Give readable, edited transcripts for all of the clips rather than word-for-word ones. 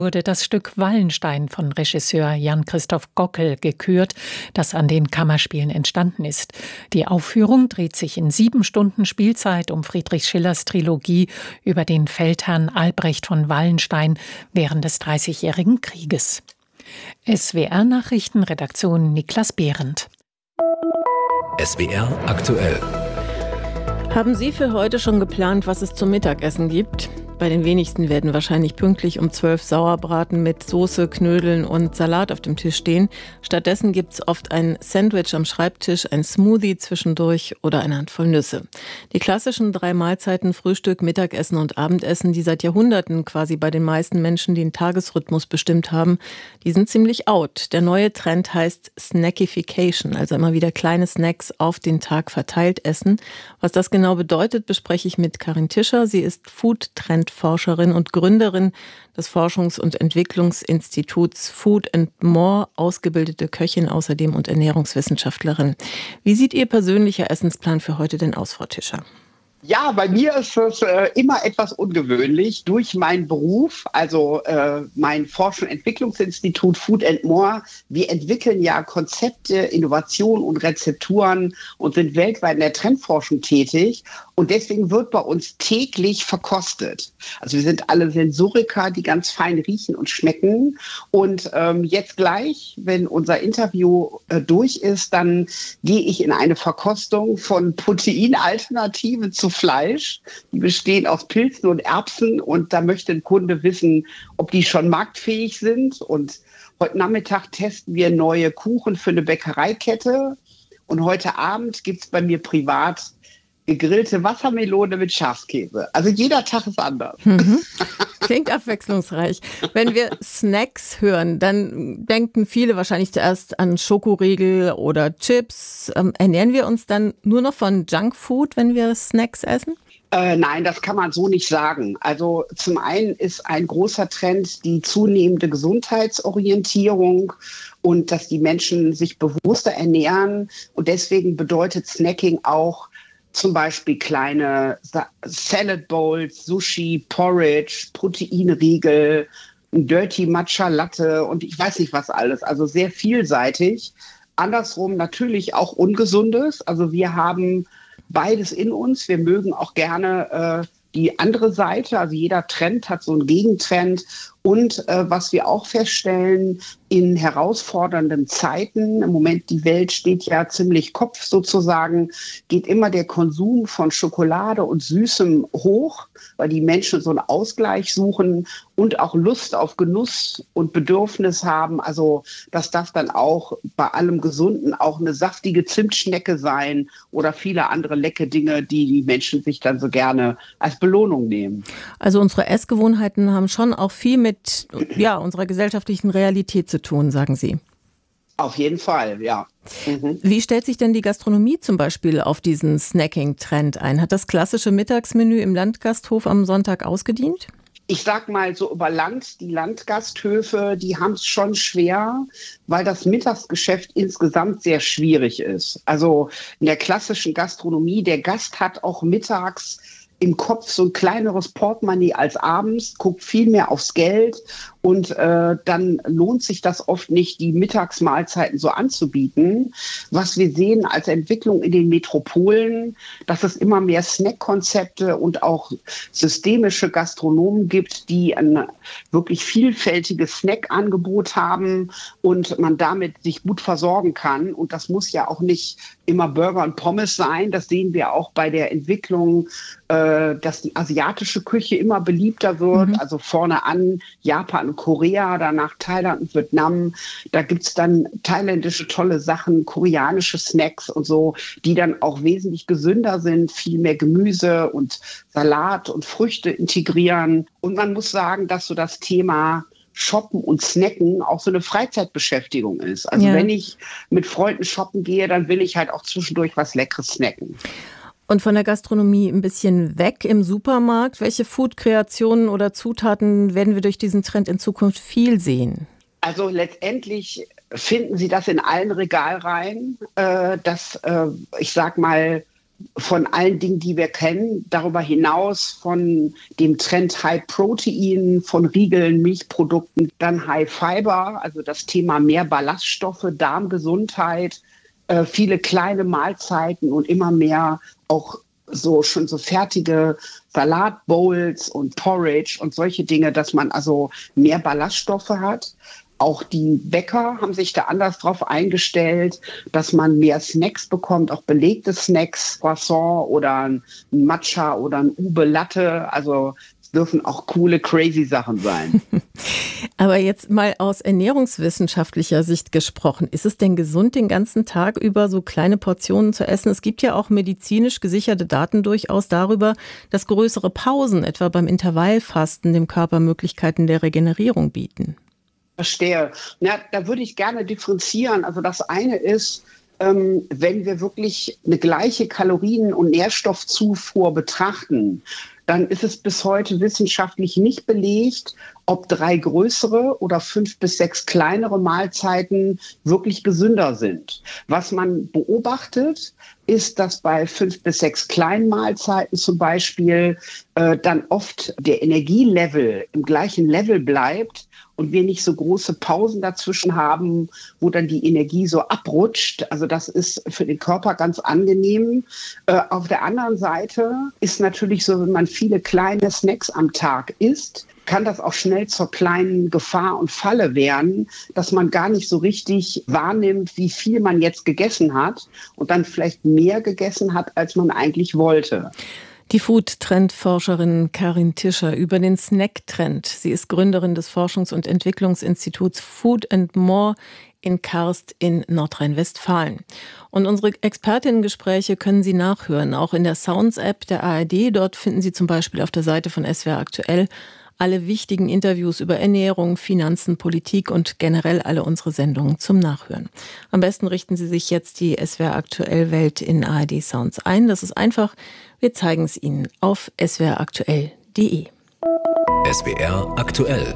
Wurde das Stück Wallenstein von Regisseur Jan-Christoph Gockel gekürt, das an den Kammerspielen entstanden ist. Die Aufführung dreht sich in 7 Stunden Spielzeit um Friedrich Schillers Trilogie über den Feldherrn Albrecht von Wallenstein während des Dreißigjährigen Krieges. SWR-Nachrichtenredaktion Niklas Behrendt. SWR aktuell. Haben Sie für heute schon geplant, was es zum Mittagessen gibt? Bei den wenigsten werden wahrscheinlich pünktlich um 12 Sauerbraten mit Soße, Knödeln und Salat auf dem Tisch stehen. Stattdessen gibt es oft ein Sandwich am Schreibtisch, ein Smoothie zwischendurch oder eine Handvoll Nüsse. Die klassischen 3 Mahlzeiten, Frühstück, Mittagessen und Abendessen, die seit Jahrhunderten quasi bei den meisten Menschen den Tagesrhythmus bestimmt haben, die sind ziemlich out. Der neue Trend heißt Snackification, also immer wieder kleine Snacks auf den Tag verteilt essen. Was das genau bedeutet, bespreche ich mit Karin Tischer. Sie ist Food-Trend-Forscherin und Gründerin des Forschungs- und Entwicklungsinstituts Food and More, ausgebildete Köchin außerdem und Ernährungswissenschaftlerin. Wie sieht Ihr persönlicher Essensplan für heute denn aus, Frau Tischer? Ja, bei mir ist es immer etwas ungewöhnlich. Durch meinen Beruf, also mein Forschungs- und Entwicklungsinstitut Food and More, wir entwickeln ja Konzepte, Innovationen und Rezepturen und sind weltweit in der Trendforschung tätig. Und deswegen wird bei uns täglich verkostet. Also wir sind alle Sensoriker, die ganz fein riechen und schmecken. Und jetzt gleich, wenn unser Interview durch ist, dann gehe ich in eine Verkostung von Proteinalternativen zu Fleisch. Die bestehen aus Pilzen und Erbsen. Und da möchte ein Kunde wissen, ob die schon marktfähig sind. Und heute Nachmittag testen wir neue Kuchen für eine Bäckereikette. Und heute Abend gibt es bei mir privat gegrillte Wassermelone mit Schafskäse. Also jeder Tag ist anders. Klingt abwechslungsreich. Wenn wir Snacks hören, dann denken viele wahrscheinlich zuerst an Schokoriegel oder Chips. Ernähren wir uns dann nur noch von Junkfood, wenn wir Snacks essen? Nein, das kann man so nicht sagen. Also zum einen ist ein großer Trend die zunehmende Gesundheitsorientierung und dass die Menschen sich bewusster ernähren. Und deswegen bedeutet Snacking auch zum Beispiel kleine Salad Bowls, Sushi, Porridge, Proteinriegel, Dirty Matcha Latte und ich weiß nicht was alles. Also sehr vielseitig. Andersrum natürlich auch Ungesundes. Also wir haben beides in uns. Wir mögen auch gerne die andere Seite. Also jeder Trend hat so einen Gegentrend. Und was wir auch feststellen, in herausfordernden Zeiten, im Moment die Welt steht ja ziemlich Kopf sozusagen, geht immer der Konsum von Schokolade und Süßem hoch, weil die Menschen so einen Ausgleich suchen und auch Lust auf Genuss und Bedürfnis haben. Also das darf dann auch bei allem Gesunden auch eine saftige Zimtschnecke sein oder viele andere leckere Dinge, die die Menschen sich dann so gerne als Belohnung nehmen. Also unsere Essgewohnheiten haben schon auch viel mit unserer gesellschaftlichen Realität zu tun, sagen Sie. Auf jeden Fall, ja. Wie stellt sich denn die Gastronomie zum Beispiel auf diesen Snacking-Trend ein? Hat das klassische Mittagsmenü im Landgasthof am Sonntag ausgedient? Ich sag mal so über Land, die Landgasthöfe, die haben es schon schwer, weil das Mittagsgeschäft insgesamt sehr schwierig ist. Also in der klassischen Gastronomie, der Gast hat auch mittags im Kopf so ein kleineres Portemonnaie als abends, guckt viel mehr aufs Geld und dann lohnt sich das oft nicht, die Mittagsmahlzeiten so anzubieten. Was wir sehen als Entwicklung in den Metropolen, dass es immer mehr Snackkonzepte und auch systemische Gastronomen gibt, die ein wirklich vielfältiges Snackangebot haben und man damit sich gut versorgen kann. Und das muss ja auch nicht immer Burger und Pommes sein. Das sehen wir auch bei der Entwicklung, dass die asiatische Küche immer beliebter wird. Also vorne an Japan und Korea, danach Thailand und Vietnam. Da gibt's dann thailändische tolle Sachen, koreanische Snacks und so, die dann auch wesentlich gesünder sind, viel mehr Gemüse und Salat und Früchte integrieren. Und man muss sagen, dass so das Thema Shoppen und Snacken auch so eine Freizeitbeschäftigung ist. Also wenn ich mit Freunden shoppen gehe, dann will ich halt auch zwischendurch was Leckeres snacken. Und von der Gastronomie ein bisschen weg im Supermarkt. Welche Food-Kreationen oder Zutaten werden wir durch diesen Trend in Zukunft viel sehen? Also letztendlich finden Sie das in allen Regalreihen, dass, ich sag mal, von allen Dingen, die wir kennen, darüber hinaus von dem Trend High Protein, von Riegeln, Milchprodukten, dann High Fiber, also das Thema mehr Ballaststoffe, Darmgesundheit, viele kleine Mahlzeiten und immer mehr auch schon so fertige Salatbowls und Porridge und solche Dinge, dass man also mehr Ballaststoffe hat. Auch die Bäcker haben sich da anders drauf eingestellt, dass man mehr Snacks bekommt, auch belegte Snacks, Croissant oder ein Matcha oder ein Ube Latte. Also es dürfen auch coole, crazy Sachen sein. Aber jetzt mal aus ernährungswissenschaftlicher Sicht gesprochen, ist es denn gesund, den ganzen Tag über so kleine Portionen zu essen? Es gibt ja auch medizinisch gesicherte Daten durchaus darüber, dass größere Pausen, etwa beim Intervallfasten, dem Körper Möglichkeiten der Regenerierung bieten. Verstehe. Ja, da würde ich gerne differenzieren. Also das eine ist, wenn wir wirklich eine gleiche Kalorien- und Nährstoffzufuhr betrachten, dann ist es bis heute wissenschaftlich nicht belegt, ob 3 größere oder 5 bis 6 kleinere Mahlzeiten wirklich gesünder sind. Was man beobachtet, ist, dass bei 5 bis 6 kleinen Mahlzeiten zum Beispiel dann oft der Energielevel im gleichen Level bleibt und wir nicht so große Pausen dazwischen haben, wo dann die Energie so abrutscht. Also das ist für den Körper ganz angenehm. Auf der anderen Seite ist natürlich so, wenn man viele kleine Snacks am Tag isst, kann das auch schnell zur kleinen Gefahr und Falle werden, dass man gar nicht so richtig wahrnimmt, wie viel man jetzt gegessen hat und dann vielleicht mehr gegessen hat, als man eigentlich wollte. Die Food-Trend-Forscherin Karin Tischer über den Snack-Trend. Sie ist Gründerin des Forschungs- und Entwicklungsinstituts Food & More in Karst in Nordrhein-Westfalen. Und unsere Expertinnen-Gespräche können Sie nachhören, auch in der Sounds-App der ARD. Dort finden Sie zum Beispiel auf der Seite von SWR aktuell alle wichtigen Interviews über Ernährung, Finanzen, Politik und generell alle unsere Sendungen zum Nachhören. Am besten richten Sie sich jetzt die SWR aktuell Welt in ARD Sounds ein. Das ist einfach. Wir zeigen es Ihnen auf swraktuell.de. SWR aktuell.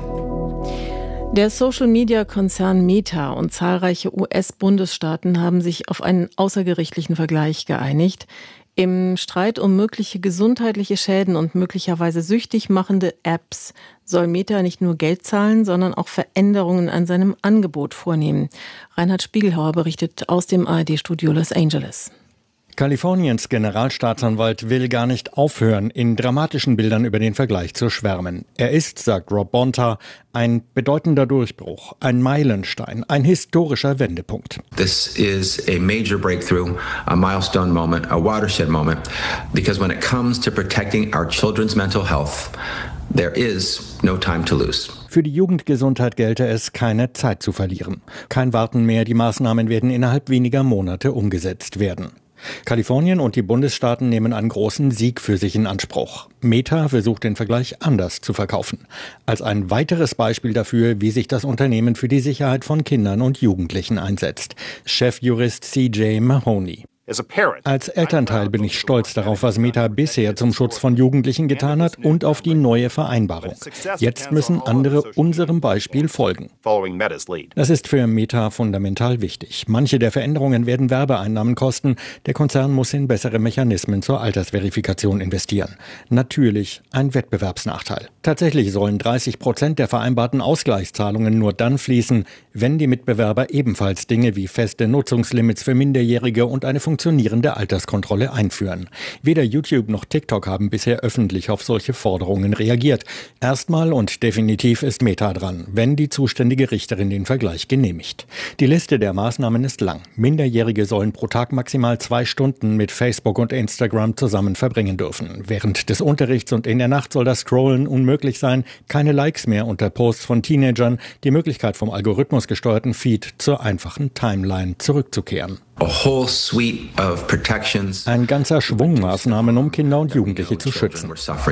Der Social-Media-Konzern Meta und zahlreiche US-Bundesstaaten haben sich auf einen außergerichtlichen Vergleich geeinigt. Im Streit um mögliche gesundheitliche Schäden und möglicherweise süchtig machende Apps soll Meta nicht nur Geld zahlen, sondern auch Veränderungen an seinem Angebot vornehmen. Reinhard Spiegelhauer berichtet aus dem ARD-Studio Los Angeles. Kaliforniens Generalstaatsanwalt will gar nicht aufhören, in dramatischen Bildern über den Vergleich zu schwärmen. Er ist, sagt Rob Bonta, ein bedeutender Durchbruch, ein Meilenstein, ein historischer Wendepunkt. This is a major breakthrough, a milestone moment, a watershed moment, because when it comes to protecting our children's mental health, there is no time to lose. Für die Jugendgesundheit gelte es, keine Zeit zu verlieren. Kein Warten mehr, die Maßnahmen werden innerhalb weniger Monate umgesetzt werden. Kalifornien und die Bundesstaaten nehmen einen großen Sieg für sich in Anspruch. Meta versucht den Vergleich anders zu verkaufen. Als ein weiteres Beispiel dafür, wie sich das Unternehmen für die Sicherheit von Kindern und Jugendlichen einsetzt. Chefjurist CJ Mahoney. Als Elternteil bin ich stolz darauf, was Meta bisher zum Schutz von Jugendlichen getan hat und auf die neue Vereinbarung. Jetzt müssen andere unserem Beispiel folgen. Das ist für Meta fundamental wichtig. Manche der Veränderungen werden Werbeeinnahmen kosten. Der Konzern muss in bessere Mechanismen zur Altersverifikation investieren. Natürlich ein Wettbewerbsnachteil. Tatsächlich sollen 30% der vereinbarten Ausgleichszahlungen nur dann fließen, wenn die Mitbewerber ebenfalls Dinge wie feste Nutzungslimits für Minderjährige und eine funktionierende Alterskontrolle einführen. Weder YouTube noch TikTok haben bisher öffentlich auf solche Forderungen reagiert. Erstmal und definitiv ist Meta dran, wenn die zuständige Richterin den Vergleich genehmigt. Die Liste der Maßnahmen ist lang. Minderjährige sollen pro Tag maximal 2 Stunden mit Facebook und Instagram zusammen verbringen dürfen. Während des Unterrichts und in der Nacht soll das Scrollen unmöglich sein. Keine Likes mehr unter Posts von Teenagern. Die Möglichkeit, vom Algorithmus gesteuerten Feed zur einfachen Timeline zurückzukehren. Ein ganzer Schwung Maßnahmen, um Kinder und Jugendliche zu schützen.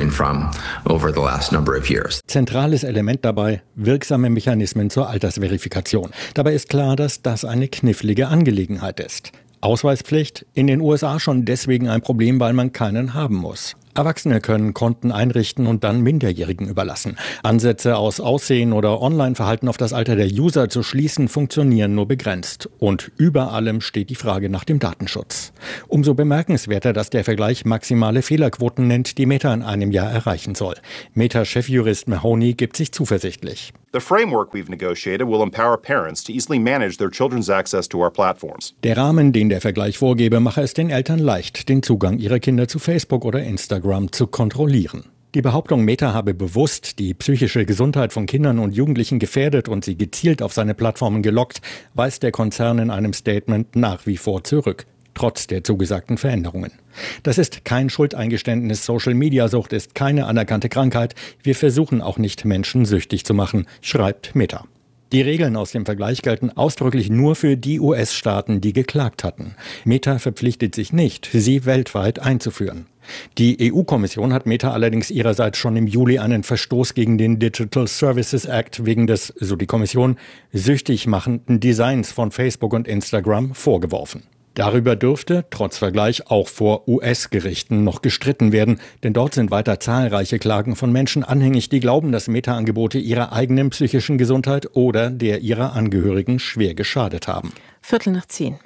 Zentrales Element dabei, wirksame Mechanismen zur Altersverifikation. Dabei ist klar, dass das eine knifflige Angelegenheit ist. Ausweispflicht in den USA schon deswegen ein Problem, weil man keinen haben muss. Erwachsene können Konten einrichten und dann Minderjährigen überlassen. Ansätze aus Aussehen oder Online-Verhalten auf das Alter der User zu schließen, funktionieren nur begrenzt. Und über allem steht die Frage nach dem Datenschutz. Umso bemerkenswerter, dass der Vergleich maximale Fehlerquoten nennt, die Meta in einem Jahr erreichen soll. Meta-Chefjurist Mahoney gibt sich zuversichtlich. The framework we've negotiated will empower parents to easily manage their children's access to our platforms. Der Rahmen, den der Vergleich vorgebe, mache es den Eltern leicht, den Zugang ihrer Kinder zu Facebook oder Instagram zu kontrollieren. Die Behauptung, Meta habe bewusst die psychische Gesundheit von Kindern und Jugendlichen gefährdet und sie gezielt auf seine Plattformen gelockt, weist der Konzern in einem Statement nach wie vor zurück. Trotz der zugesagten Veränderungen. Das ist kein Schuldeingeständnis, Social-Media-Sucht ist keine anerkannte Krankheit. Wir versuchen auch nicht, Menschen süchtig zu machen, schreibt Meta. Die Regeln aus dem Vergleich gelten ausdrücklich nur für die US-Staaten, die geklagt hatten. Meta verpflichtet sich nicht, sie weltweit einzuführen. Die EU-Kommission hat Meta allerdings ihrerseits schon im Juli einen Verstoß gegen den Digital Services Act wegen des, so die Kommission, süchtig machenden Designs von Facebook und Instagram vorgeworfen. Darüber dürfte, trotz Vergleich, auch vor US-Gerichten noch gestritten werden, denn dort sind weiter zahlreiche Klagen von Menschen anhängig, die glauben, dass Meta-Angebote ihrer eigenen psychischen Gesundheit oder der ihrer Angehörigen schwer geschadet haben. 9:15.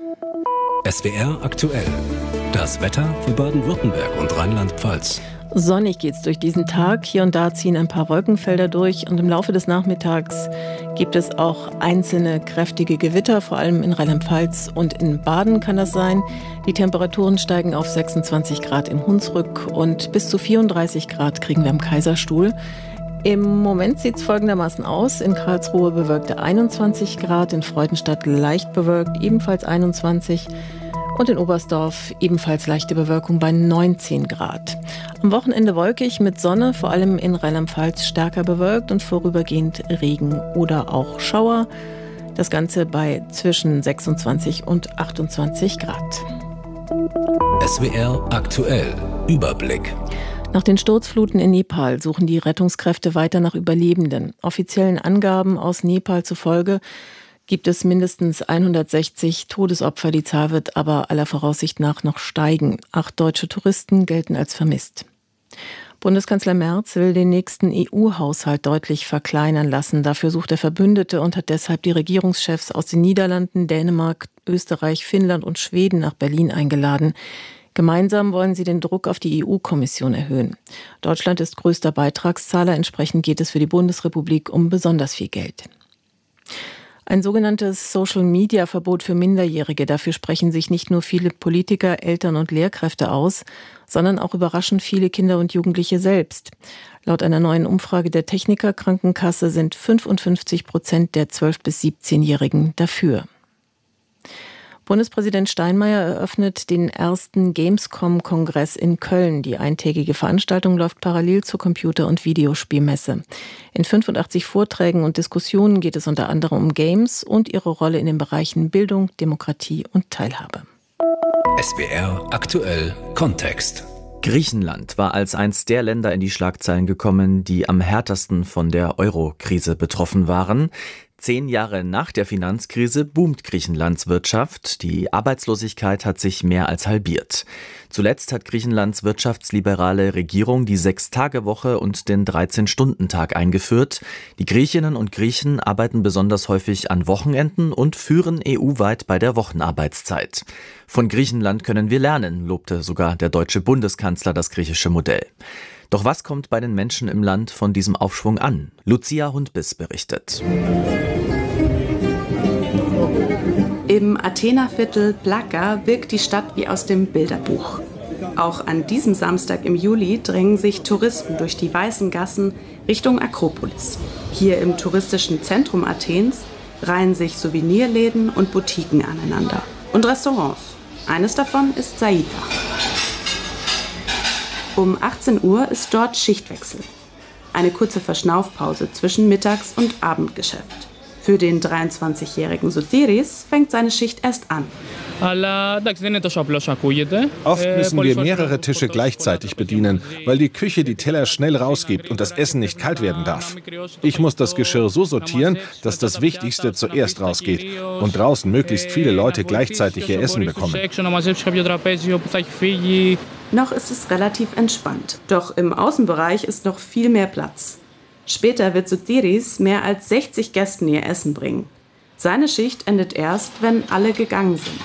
SWR aktuell. Das Wetter für Baden-Württemberg und Rheinland-Pfalz. Sonnig geht's durch diesen Tag. Hier und da ziehen ein paar Wolkenfelder durch und im Laufe des Nachmittags gibt es auch einzelne kräftige Gewitter, vor allem in Rheinland-Pfalz und in Baden kann das sein. Die Temperaturen steigen auf 26 Grad in Hunsrück und bis zu 34 Grad kriegen wir im Kaiserstuhl. Im Moment sieht es folgendermaßen aus. In Karlsruhe bewölkte 21 Grad, in Freudenstadt leicht bewölkt, ebenfalls 21 und in Oberstdorf ebenfalls leichte Bewölkung bei 19 Grad. Am Wochenende wolkig mit Sonne, vor allem in Rheinland-Pfalz stärker bewölkt und vorübergehend Regen oder auch Schauer. Das Ganze bei zwischen 26 und 28 Grad. SWR aktuell. Überblick. Nach den Sturzfluten in Nepal suchen die Rettungskräfte weiter nach Überlebenden. Offiziellen Angaben aus Nepal zufolge gibt es mindestens 160 Todesopfer. Die Zahl wird aber aller Voraussicht nach noch steigen. 8 deutsche Touristen gelten als vermisst. Bundeskanzler Merz will den nächsten EU-Haushalt deutlich verkleinern lassen. Dafür sucht er Verbündete und hat deshalb die Regierungschefs aus den Niederlanden, Dänemark, Österreich, Finnland und Schweden nach Berlin eingeladen. Gemeinsam wollen sie den Druck auf die EU-Kommission erhöhen. Deutschland ist größter Beitragszahler, entsprechend geht es für die Bundesrepublik um besonders viel Geld. Ein sogenanntes Social-Media-Verbot für Minderjährige. Dafür sprechen sich nicht nur viele Politiker, Eltern und Lehrkräfte aus, sondern auch überraschend viele Kinder und Jugendliche selbst. Laut einer neuen Umfrage der Techniker-Krankenkasse sind 55% der 12- bis 17-Jährigen dafür. Bundespräsident Steinmeier eröffnet den ersten Gamescom-Kongress in Köln. Die eintägige Veranstaltung läuft parallel zur Computer- und Videospielmesse. In 85 Vorträgen und Diskussionen geht es unter anderem um Games und ihre Rolle in den Bereichen Bildung, Demokratie und Teilhabe. SWR aktuell Kontext. Griechenland war als eins der Länder in die Schlagzeilen gekommen, die am härtesten von der Euro-Krise betroffen waren. 10 Jahre nach der Finanzkrise boomt Griechenlands Wirtschaft. Die Arbeitslosigkeit hat sich mehr als halbiert. Zuletzt hat Griechenlands wirtschaftsliberale Regierung die 6-Tage-Woche und den 13-Stunden-Tag eingeführt. Die Griechinnen und Griechen arbeiten besonders häufig an Wochenenden und führen EU-weit bei der Wochenarbeitszeit. Von Griechenland können wir lernen, lobte sogar der deutsche Bundeskanzler das griechische Modell. Doch was kommt bei den Menschen im Land von diesem Aufschwung an? Lucia Hundbiss berichtet. Im Athenerviertel Plaka wirkt die Stadt wie aus dem Bilderbuch. Auch an diesem Samstag im Juli drängen sich Touristen durch die weißen Gassen Richtung Akropolis. Hier im touristischen Zentrum Athens reihen sich Souvenirläden und Boutiquen aneinander. Und Restaurants. Eines davon ist Saida. Um 18 Uhr ist dort Schichtwechsel. Eine kurze Verschnaufpause zwischen Mittags- und Abendgeschäft. Für den 23-jährigen Sotiris fängt seine Schicht erst an. Oft müssen wir mehrere Tische gleichzeitig bedienen, weil die Küche die Teller schnell rausgibt und das Essen nicht kalt werden darf. Ich muss das Geschirr so sortieren, dass das Wichtigste zuerst rausgeht und draußen möglichst viele Leute gleichzeitig ihr Essen bekommen. Noch ist es relativ entspannt, doch im Außenbereich ist noch viel mehr Platz. Später wird Sotiris mehr als 60 Gästen ihr Essen bringen. Seine Schicht endet erst, wenn alle gegangen sind.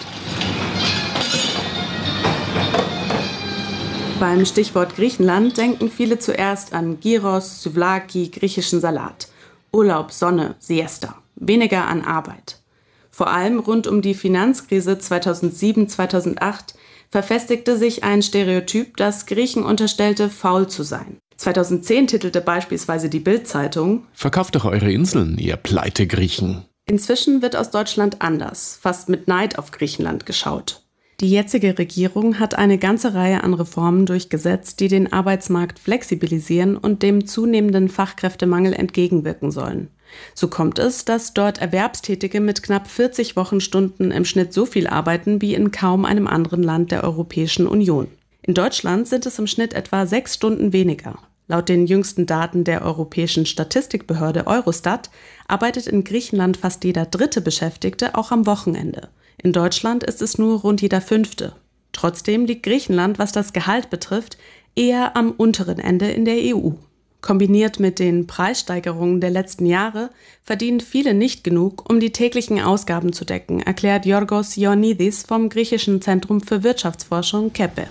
Beim Stichwort Griechenland denken viele zuerst an Gyros, Souvlaki, griechischen Salat. Urlaub, Sonne, Siesta. Weniger an Arbeit. Vor allem rund um die Finanzkrise 2007-2008 verfestigte sich ein Stereotyp, das Griechen unterstellte, faul zu sein. 2010 titelte beispielsweise die Bild-Zeitung: Verkauft doch eure Inseln, ihr Pleite-Griechen. Inzwischen wird aus Deutschland anders, fast mit Neid auf Griechenland geschaut. Die jetzige Regierung hat eine ganze Reihe an Reformen durchgesetzt, die den Arbeitsmarkt flexibilisieren und dem zunehmenden Fachkräftemangel entgegenwirken sollen. So kommt es, dass dort Erwerbstätige mit knapp 40 Wochenstunden im Schnitt so viel arbeiten wie in kaum einem anderen Land der Europäischen Union. In Deutschland sind es im Schnitt etwa 6 Stunden weniger. Laut den jüngsten Daten der Europäischen Statistikbehörde Eurostat arbeitet in Griechenland fast jeder 3. Beschäftigte auch am Wochenende. In Deutschland ist es nur rund jeder 5. Trotzdem liegt Griechenland, was das Gehalt betrifft, eher am unteren Ende in der EU. Kombiniert mit den Preissteigerungen der letzten Jahre verdienen viele nicht genug, um die täglichen Ausgaben zu decken, erklärt Yorgos Ioannidis vom griechischen Zentrum für Wirtschaftsforschung KEPE.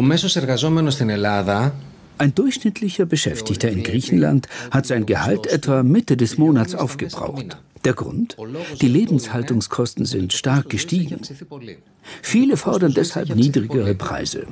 Ein durchschnittlicher Beschäftigter in Griechenland hat sein Gehalt etwa Mitte des Monats aufgebraucht. Der Grund? Die Lebenshaltungskosten sind stark gestiegen. Viele fordern deshalb niedrigere Preise.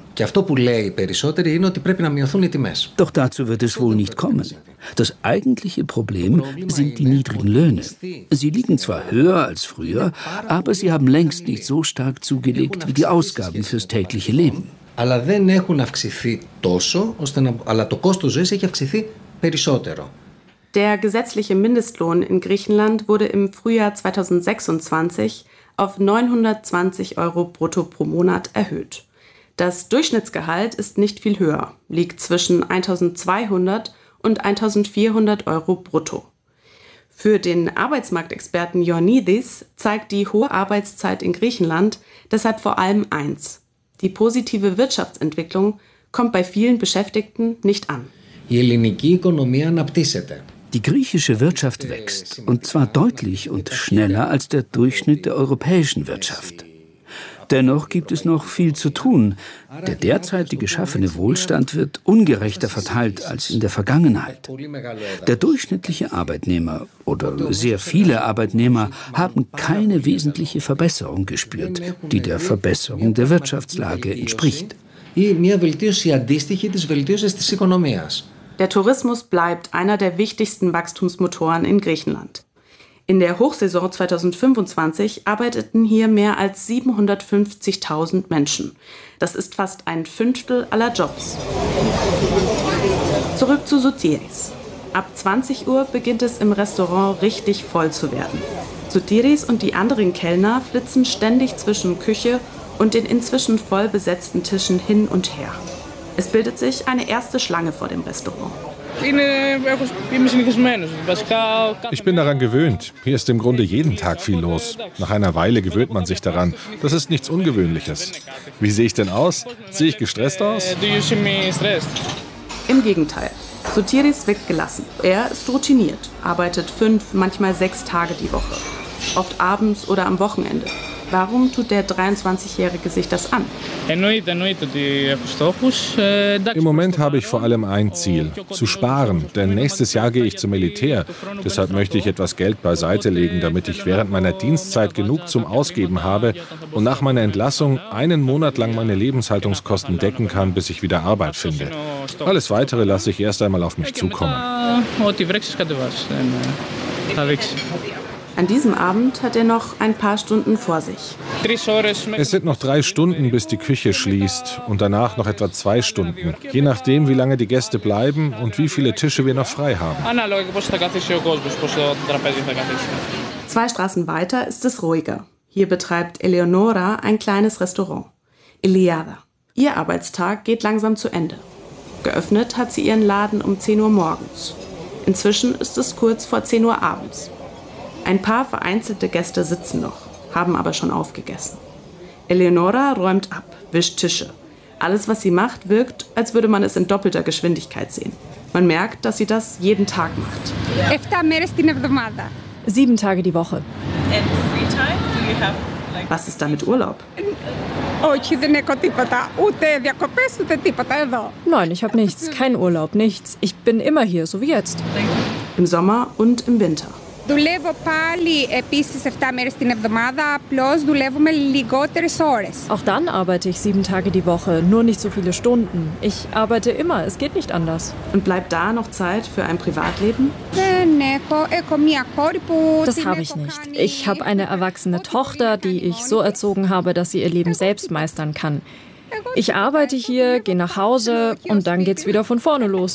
Doch dazu wird es wohl nicht kommen. Das eigentliche Problem sind die niedrigen Löhne. Sie liegen zwar höher als früher, aber sie haben längst nicht so stark zugelegt wie die Ausgaben fürs tägliche Leben. Αλλά δεν έχουν αυξηθεί τόσο, αλλά το κόστος ζωής έχει αυξηθεί περισσότερο. Der gesetzliche Mindestlohn in Griechenland wurde im Frühjahr 2026 auf 920 € brutto pro Monat erhöht. Das Durchschnittsgehalt ist nicht viel höher, liegt zwischen 1.200 und 1.400 € brutto. Für den Arbeitsmarktexperten Ioannidis zeigt die hohe Arbeitszeit in Griechenland deshalb vor allem eins: Die positive Wirtschaftsentwicklung kommt bei vielen Beschäftigten nicht an. Die griechische Wirtschaft wächst, und zwar deutlich und schneller als der Durchschnitt der europäischen Wirtschaft. Dennoch gibt es noch viel zu tun. Der derzeit geschaffene Wohlstand wird ungerechter verteilt als in der Vergangenheit. Der durchschnittliche Arbeitnehmer oder sehr viele Arbeitnehmer haben keine wesentliche Verbesserung gespürt, die der Verbesserung der Wirtschaftslage entspricht. Der Tourismus bleibt einer der wichtigsten Wachstumsmotoren in Griechenland. In der Hochsaison 2025 arbeiteten hier mehr als 750.000 Menschen. Das ist fast 1/5 aller Jobs. Zurück zu Sotiris. Ab 20 Uhr beginnt es im Restaurant richtig voll zu werden. Sotiris und die anderen Kellner flitzen ständig zwischen Küche und den inzwischen voll besetzten Tischen hin und her. Es bildet sich eine erste Schlange vor dem Restaurant. Ich bin daran gewöhnt. Hier ist im Grunde jeden Tag viel los. Nach einer Weile gewöhnt man sich daran. Das ist nichts Ungewöhnliches. Wie sehe ich denn aus? Sehe ich gestresst aus? Im Gegenteil. Sotiris wirkt gelassen. Er ist routiniert, arbeitet 5, manchmal 6 Tage die Woche. Oft abends oder am Wochenende. Warum tut der 23-Jährige sich das an? Im Moment habe ich vor allem ein Ziel: zu sparen. Denn nächstes Jahr gehe ich zum Militär. Deshalb möchte ich etwas Geld beiseite legen, damit ich während meiner Dienstzeit genug zum Ausgeben habe und nach meiner Entlassung einen Monat lang meine Lebenshaltungskosten decken kann, bis ich wieder Arbeit finde. Alles Weitere lasse ich erst einmal auf mich zukommen. An diesem Abend hat er noch ein paar Stunden vor sich. Es sind noch 3 Stunden, bis die Küche schließt und danach noch etwa 2 Stunden. Je nachdem, wie lange die Gäste bleiben und wie viele Tische wir noch frei haben. 2 Straßen weiter ist es ruhiger. Hier betreibt Eleonora ein kleines Restaurant. Iliada. Ihr Arbeitstag geht langsam zu Ende. Geöffnet hat sie ihren Laden um 10 Uhr morgens. Inzwischen ist es kurz vor 10 Uhr abends. Ein paar vereinzelte Gäste sitzen noch, haben aber schon aufgegessen. Eleonora räumt ab, wischt Tische. Alles, was sie macht, wirkt, als würde man es in doppelter Geschwindigkeit sehen. Man merkt, dass sie das jeden Tag macht. 7 Tage die Woche. Was ist da mit Urlaub? Nein, ich habe nichts. Kein Urlaub, nichts. Ich bin immer hier, so wie jetzt. Im Sommer und im Winter. Auch dann arbeite ich 7 Tage die Woche, nur nicht so viele Stunden. Ich arbeite immer, es geht nicht anders. Und bleibt da noch Zeit für ein Privatleben? Das habe ich nicht. Ich habe eine erwachsene Tochter, die ich so erzogen habe, dass sie ihr Leben selbst meistern kann. Ich arbeite hier, gehe nach Hause und dann geht's wieder von vorne los.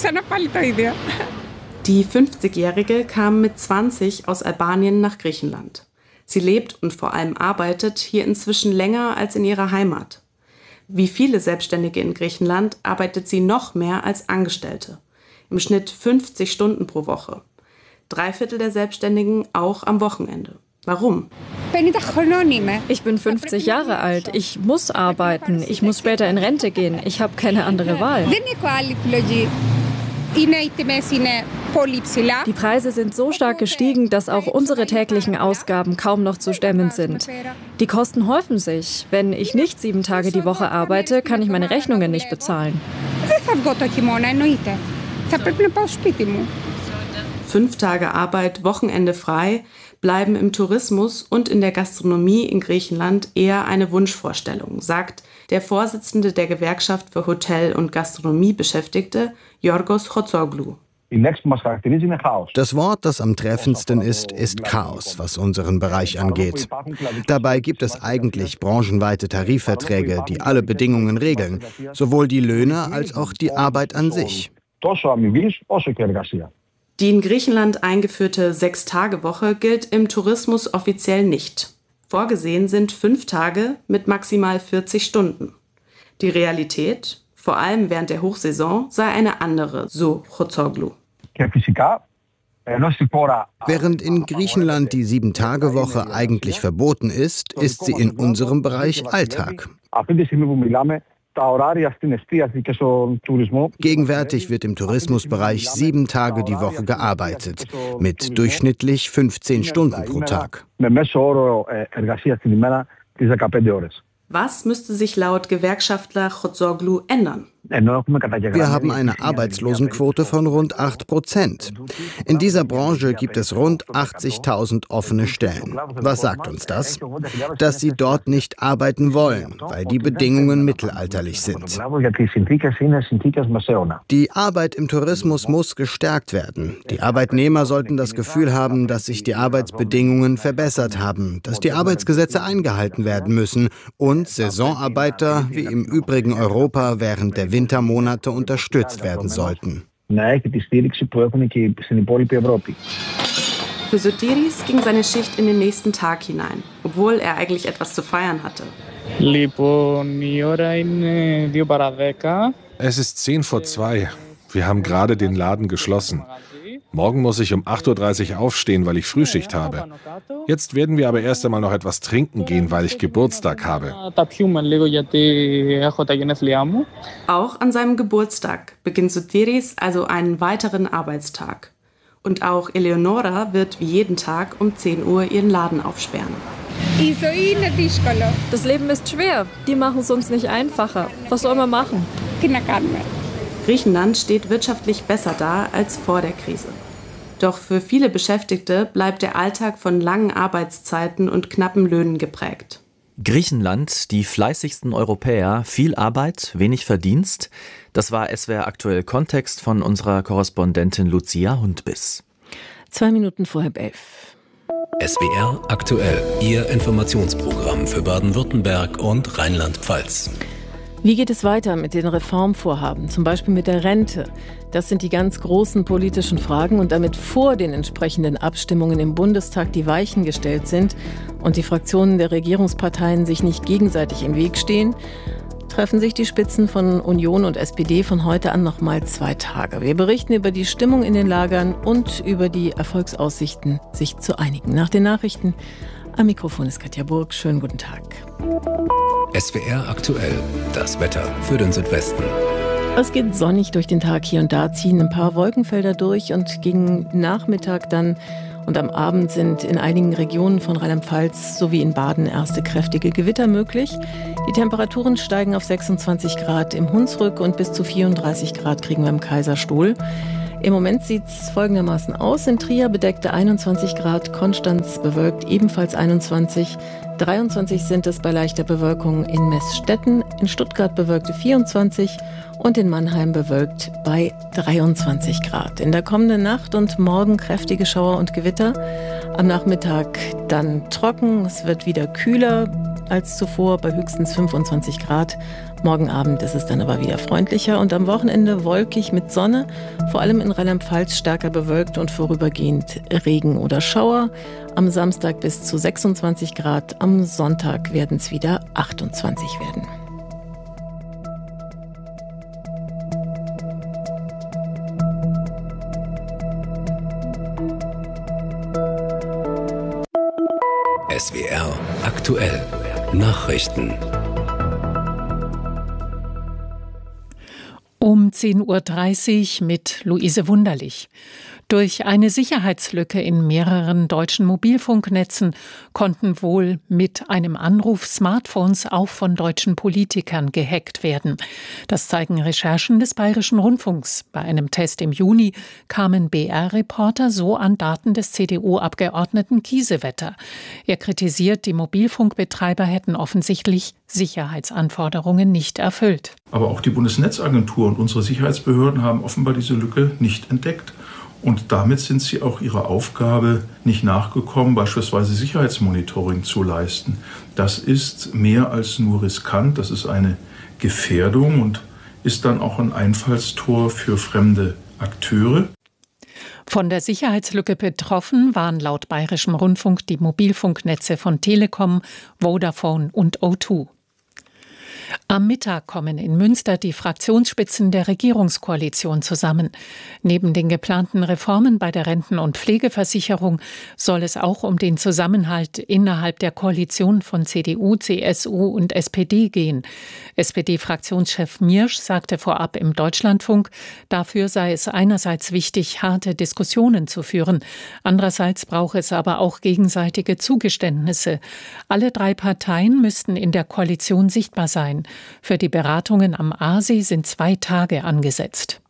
Die 50-Jährige kam mit 20 aus Albanien nach Griechenland. Sie lebt und vor allem arbeitet hier inzwischen länger als in ihrer Heimat. Wie viele Selbstständige in Griechenland arbeitet sie noch mehr als Angestellte. Im Schnitt 50 Stunden pro Woche. 3/4 der Selbstständigen auch am Wochenende. Warum? Ich bin 50 Jahre alt. Ich muss arbeiten. Ich muss später in Rente gehen. Ich habe keine andere Wahl. Die Preise sind so stark gestiegen, dass auch unsere täglichen Ausgaben kaum noch zu stemmen sind. Die Kosten häufen sich. Wenn ich nicht 7 Tage die Woche arbeite, kann ich meine Rechnungen nicht bezahlen. 5 Tage Arbeit, Wochenende frei, bleiben im Tourismus und in der Gastronomie in Griechenland eher eine Wunschvorstellung, sagt der Vorsitzende der Gewerkschaft für Hotel- und Gastronomiebeschäftigte, Yorgos Chotsoglu. Das Wort, das am treffendsten ist Chaos, was unseren Bereich angeht. Dabei gibt es eigentlich branchenweite Tarifverträge, die alle Bedingungen regeln, sowohl die Löhne als auch die Arbeit an sich. Die in Griechenland eingeführte 6-Tage-Woche gilt im Tourismus offiziell nicht. Vorgesehen sind 5 Tage mit maximal 40 Stunden. Die Realität, vor allem während der Hochsaison, sei eine andere, so Chotsoglu. Während in Griechenland die 7-Tage-Woche eigentlich verboten ist, ist sie in unserem Bereich Alltag. Gegenwärtig wird im Tourismusbereich 7 Tage die Woche gearbeitet, mit durchschnittlich 15 Stunden pro Tag. Was müsste sich laut Gewerkschaftler Chotsoglu ändern? Wir haben eine Arbeitslosenquote von rund 8%. In dieser Branche gibt es rund 80.000 offene Stellen. Was sagt uns das? Dass sie dort nicht arbeiten wollen, weil die Bedingungen mittelalterlich sind. Die Arbeit im Tourismus muss gestärkt werden. Die Arbeitnehmer sollten das Gefühl haben, dass sich die Arbeitsbedingungen verbessert haben, dass die Arbeitsgesetze eingehalten werden müssen und Saisonarbeiter wie im übrigen Europa während der Wintermonate unterstützt werden sollten. Für Sotiris ging seine Schicht in den nächsten Tag hinein, obwohl er eigentlich etwas zu feiern hatte. Es ist 1:10. Wir haben gerade den Laden geschlossen. Morgen muss ich um 8:30 Uhr aufstehen, weil ich Frühschicht habe. Jetzt werden wir aber erst einmal noch etwas trinken gehen, weil ich Geburtstag habe. Auch an seinem Geburtstag beginnt Sotiris also einen weiteren Arbeitstag. Und auch Eleonora wird wie jeden Tag um 10 Uhr ihren Laden aufsperren. Das Leben ist schwer. Die machen es uns nicht einfacher. Was soll man machen? Griechenland steht wirtschaftlich besser da als vor der Krise. Doch für viele Beschäftigte bleibt der Alltag von langen Arbeitszeiten und knappen Löhnen geprägt. Griechenland, die fleißigsten Europäer, viel Arbeit, wenig Verdienst. Das war SWR aktuell Kontext von unserer Korrespondentin Lucia Hundbiss. 2 Minuten vor 11. SWR aktuell, Ihr Informationsprogramm für Baden-Württemberg und Rheinland-Pfalz. Wie geht es weiter mit den Reformvorhaben, zum Beispiel mit der Rente? Das sind die ganz großen politischen Fragen und damit vor den entsprechenden Abstimmungen im Bundestag die Weichen gestellt sind und die Fraktionen der Regierungsparteien sich nicht gegenseitig im Weg stehen, treffen sich die Spitzen von Union und SPD von heute an nochmal 2 Tage. Wir berichten über die Stimmung in den Lagern und über die Erfolgsaussichten, sich zu einigen. Nach den Nachrichten am Mikrofon ist Katja Burg. Schönen guten Tag. SWR aktuell, das Wetter für den Südwesten. Es geht sonnig durch den Tag. Hier und da ziehen ein paar Wolkenfelder durch und gegen Nachmittag dann und am Abend sind in einigen Regionen von Rheinland-Pfalz sowie in Baden erste kräftige Gewitter möglich. Die Temperaturen steigen auf 26 Grad im Hunsrück und bis zu 34 Grad kriegen wir im Kaiserstuhl. Im Moment sieht es folgendermaßen aus. In Trier bedeckte 21 Grad, Konstanz bewölkt ebenfalls 21. 23 sind es bei leichter Bewölkung in Meßstetten, in Stuttgart bewölkte 24 und in Mannheim bewölkt bei 23 Grad. In der kommenden Nacht und morgen kräftige Schauer und Gewitter. Am Nachmittag dann trocken, es wird wieder kühler als zuvor bei höchstens 25 Grad. Morgen Abend ist es dann aber wieder freundlicher und am Wochenende wolkig mit Sonne, vor allem in Rheinland-Pfalz stärker bewölkt und vorübergehend Regen oder Schauer. Am Samstag bis zu 26 Grad, am Sonntag werden es wieder 28 werden. SWR aktuell. Nachrichten. Um 10.30 Uhr mit Luise Wunderlich. Durch eine Sicherheitslücke in mehreren deutschen Mobilfunknetzen konnten wohl mit einem Anruf Smartphones auch von deutschen Politikern gehackt werden. Das zeigen Recherchen des Bayerischen Rundfunks. Bei einem Test im Juni kamen BR-Reporter so an Daten des CDU-Abgeordneten Kiesewetter. Er kritisiert, die Mobilfunkbetreiber hätten offensichtlich Sicherheitsanforderungen nicht erfüllt. Aber auch die Bundesnetzagentur und unsere Sicherheitsbehörden haben offenbar diese Lücke nicht entdeckt. Und damit sind sie auch ihrer Aufgabe nicht nachgekommen, beispielsweise Sicherheitsmonitoring zu leisten. Das ist mehr als nur riskant, das ist eine Gefährdung und ist dann auch ein Einfallstor für fremde Akteure. Von der Sicherheitslücke betroffen waren laut Bayerischem Rundfunk die Mobilfunknetze von Telekom, Vodafone und O2. Am Mittag kommen in Münster die Fraktionsspitzen der Regierungskoalition zusammen. Neben den geplanten Reformen bei der Renten- und Pflegeversicherung soll es auch um den Zusammenhalt innerhalb der Koalition von CDU, CSU und SPD gehen. SPD-Fraktionschef Miersch sagte vorab im Deutschlandfunk, dafür sei es einerseits wichtig, harte Diskussionen zu führen. Andererseits brauche es aber auch gegenseitige Zugeständnisse. Alle 3 Parteien müssten in der Koalition sichtbar sein. Für die Beratungen am Aasee sind 2 Tage angesetzt.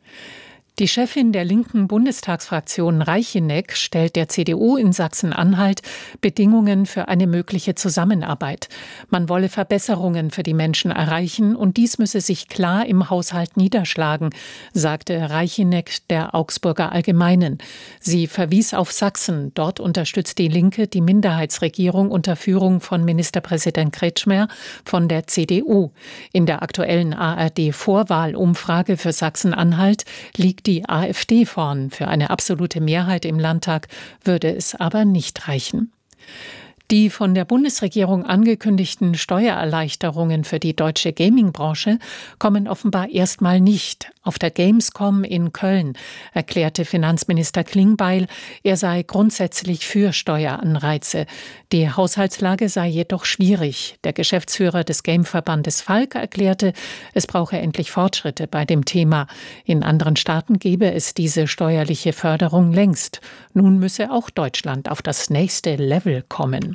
Die Chefin der linken Bundestagsfraktion Reicheneck stellt der CDU in Sachsen-Anhalt Bedingungen für eine mögliche Zusammenarbeit. Man wolle Verbesserungen für die Menschen erreichen und dies müsse sich klar im Haushalt niederschlagen, sagte Reicheneck der Augsburger Allgemeinen. Sie verwies auf Sachsen. Dort unterstützt die Linke die Minderheitsregierung unter Führung von Ministerpräsident Kretschmer von der CDU. In der aktuellen ARD-Vorwahlumfrage für Sachsen-Anhalt liegt die AfD vorn. Für eine absolute Mehrheit im Landtag würde es aber nicht reichen. Die von der Bundesregierung angekündigten Steuererleichterungen für die deutsche Gaming-Branche kommen offenbar erstmal nicht. Auf der Gamescom in Köln erklärte Finanzminister Klingbeil, er sei grundsätzlich für Steueranreize. Die Haushaltslage sei jedoch schwierig. Der Geschäftsführer des Gameverbandes Falk erklärte, es brauche endlich Fortschritte bei dem Thema. In anderen Staaten gebe es diese steuerliche Förderung längst. Nun müsse auch Deutschland auf das nächste Level kommen.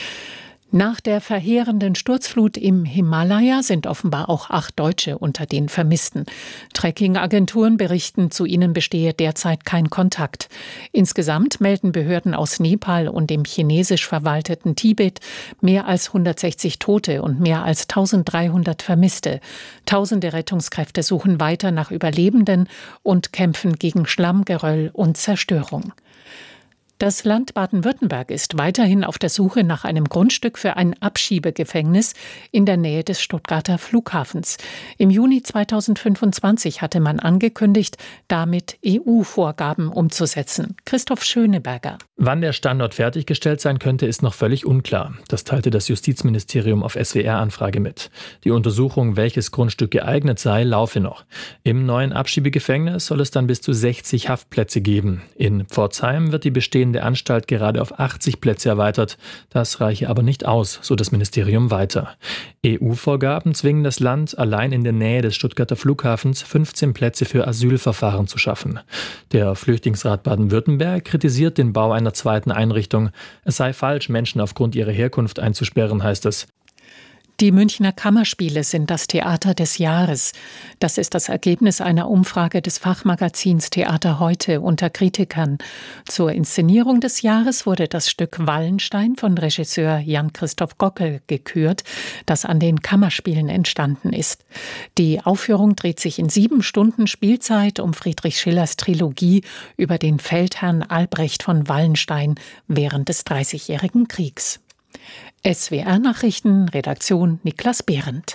Nach der verheerenden Sturzflut im Himalaya sind offenbar auch 8 Deutsche unter den Vermissten. Trekking-Agenturen berichten, zu ihnen bestehe derzeit kein Kontakt. Insgesamt melden Behörden aus Nepal und dem chinesisch verwalteten Tibet mehr als 160 Tote und mehr als 1300 Vermisste. Tausende Rettungskräfte suchen weiter nach Überlebenden und kämpfen gegen Schlamm, Geröll und Zerstörung. Das Land Baden-Württemberg ist weiterhin auf der Suche nach einem Grundstück für ein Abschiebegefängnis in der Nähe des Stuttgarter Flughafens. Im Juni 2025 hatte man angekündigt, damit EU-Vorgaben umzusetzen. Christoph Schöneberger. Wann der Standort fertiggestellt sein könnte, ist noch völlig unklar. Das teilte das Justizministerium auf SWR-Anfrage mit. Die Untersuchung, welches Grundstück geeignet sei, laufe noch. Im neuen Abschiebegefängnis soll es dann bis zu 60 Haftplätze geben. In Pforzheim wird die bestehende Anstalt gerade auf 80 Plätze erweitert. Das reiche aber nicht aus, so das Ministerium weiter. EU-Vorgaben zwingen das Land, allein in der Nähe des Stuttgarter Flughafens 15 Plätze für Asylverfahren zu schaffen. Der Flüchtlingsrat Baden-Württemberg kritisiert den Bau einer zweiten Einrichtung. Es sei falsch, Menschen aufgrund ihrer Herkunft einzusperren, heißt es. Die Münchner Kammerspiele sind das Theater des Jahres. Das ist das Ergebnis einer Umfrage des Fachmagazins Theater heute unter Kritikern. Zur Inszenierung des Jahres wurde das Stück Wallenstein von Regisseur Jan-Christoph Gockel gekürt, das an den Kammerspielen entstanden ist. Die Aufführung dreht sich in 7 Stunden Spielzeit um Friedrich Schillers Trilogie über den Feldherrn Albrecht von Wallenstein während des Dreißigjährigen Kriegs. SWR-Nachrichten, Redaktion Niklas Behrendt.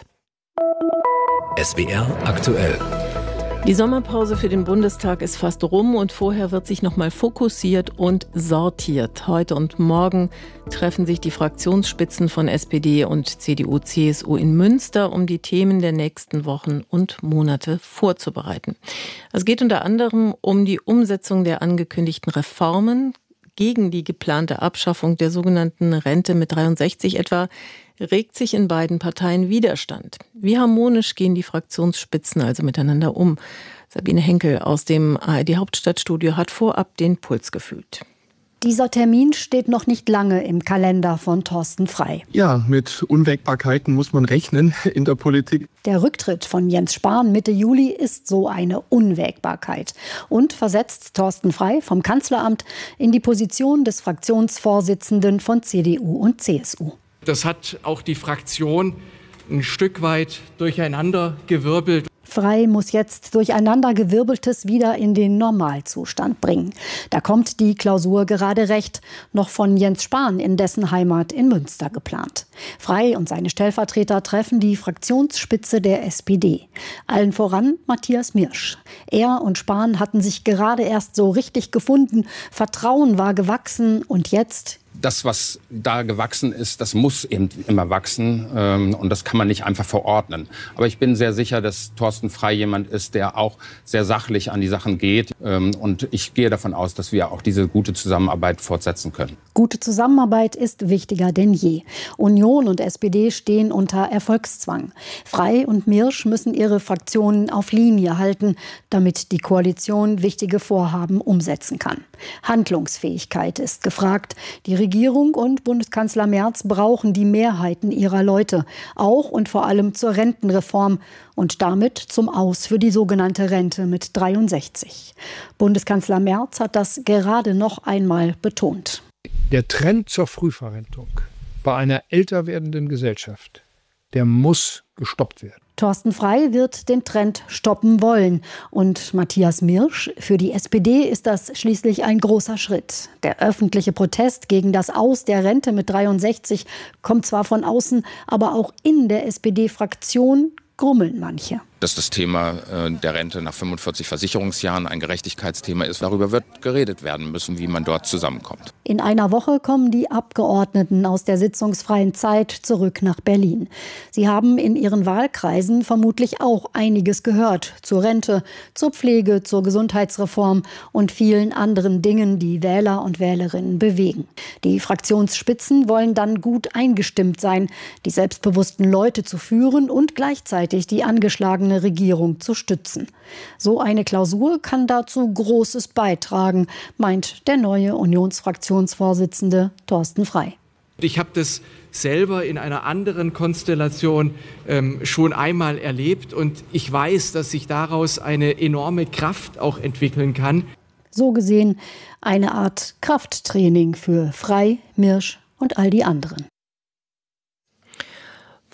SWR aktuell. Die Sommerpause für den Bundestag ist fast rum und vorher wird sich nochmal fokussiert und sortiert. Heute und morgen treffen sich die Fraktionsspitzen von SPD und CDU, CSU in Münster, um die Themen der nächsten Wochen und Monate vorzubereiten. Es geht unter anderem um die Umsetzung der angekündigten Reformen, gegen die geplante Abschaffung der sogenannten Rente mit 63 etwa, regt sich in beiden Parteien Widerstand. Wie harmonisch gehen die Fraktionsspitzen also miteinander um? Sabine Henkel aus dem ARD-Hauptstadtstudio hat vorab den Puls gefühlt. Dieser Termin steht noch nicht lange im Kalender von Thorsten Frey. Ja, mit Unwägbarkeiten muss man rechnen in der Politik. Der Rücktritt von Jens Spahn Mitte Juli ist so eine Unwägbarkeit und versetzt Thorsten Frey vom Kanzleramt in die Position des Fraktionsvorsitzenden von CDU und CSU. Das hat auch die Fraktion ein Stück weit durcheinandergewirbelt. Frey muss jetzt Durcheinandergewirbeltes wieder in den Normalzustand bringen. Da kommt die Klausur gerade recht, noch von Jens Spahn in dessen Heimat in Münster geplant. Frey und seine Stellvertreter treffen die Fraktionsspitze der SPD. Allen voran Matthias Mirsch. Er und Spahn hatten sich gerade erst so richtig gefunden, Vertrauen war gewachsen und jetzt... Das, was da gewachsen ist, das muss eben immer wachsen und das kann man nicht einfach verordnen. Aber ich bin sehr sicher, dass Thorsten Frey jemand ist, der auch sehr sachlich an die Sachen geht und ich gehe davon aus, dass wir auch diese gute Zusammenarbeit fortsetzen können. Gute Zusammenarbeit ist wichtiger denn je. Union und SPD stehen unter Erfolgszwang. Frey und Mirsch müssen ihre Fraktionen auf Linie halten, damit die Koalition wichtige Vorhaben umsetzen kann. Handlungsfähigkeit ist gefragt. Die Regierung und Bundeskanzler Merz brauchen die Mehrheiten ihrer Leute, auch und vor allem zur Rentenreform und damit zum Aus für die sogenannte Rente mit 63. Bundeskanzler Merz hat das gerade noch einmal betont. Der Trend zur Frühverrentung bei einer älter werdenden Gesellschaft, der muss gestoppt werden. Thorsten Frey wird den Trend stoppen wollen. Und Matthias Mirsch, für die SPD ist das schließlich ein großer Schritt. Der öffentliche Protest gegen das Aus der Rente mit 63 kommt zwar von außen, aber auch in der SPD-Fraktion grummeln manche. Dass das Thema der Rente nach 45 Versicherungsjahren ein Gerechtigkeitsthema ist, darüber wird geredet werden müssen, wie man dort zusammenkommt. In einer Woche kommen die Abgeordneten aus der sitzungsfreien Zeit zurück nach Berlin. Sie haben in ihren Wahlkreisen vermutlich auch einiges gehört zur Rente, zur Pflege, zur Gesundheitsreform und vielen anderen Dingen, die Wähler und Wählerinnen bewegen. Die Fraktionsspitzen wollen dann gut eingestimmt sein, die selbstbewussten Leute zu führen und gleichzeitig die angeschlagene Regierung zu stützen. So eine Klausur kann dazu Großes beitragen, meint der neue Unionsfraktionsvorsitzende Thorsten Frey. Ich habe das selber in einer anderen Konstellation schon einmal erlebt und ich weiß, dass sich daraus eine enorme Kraft auch entwickeln kann. So gesehen eine Art Krafttraining für Frey, Mirsch und all die anderen.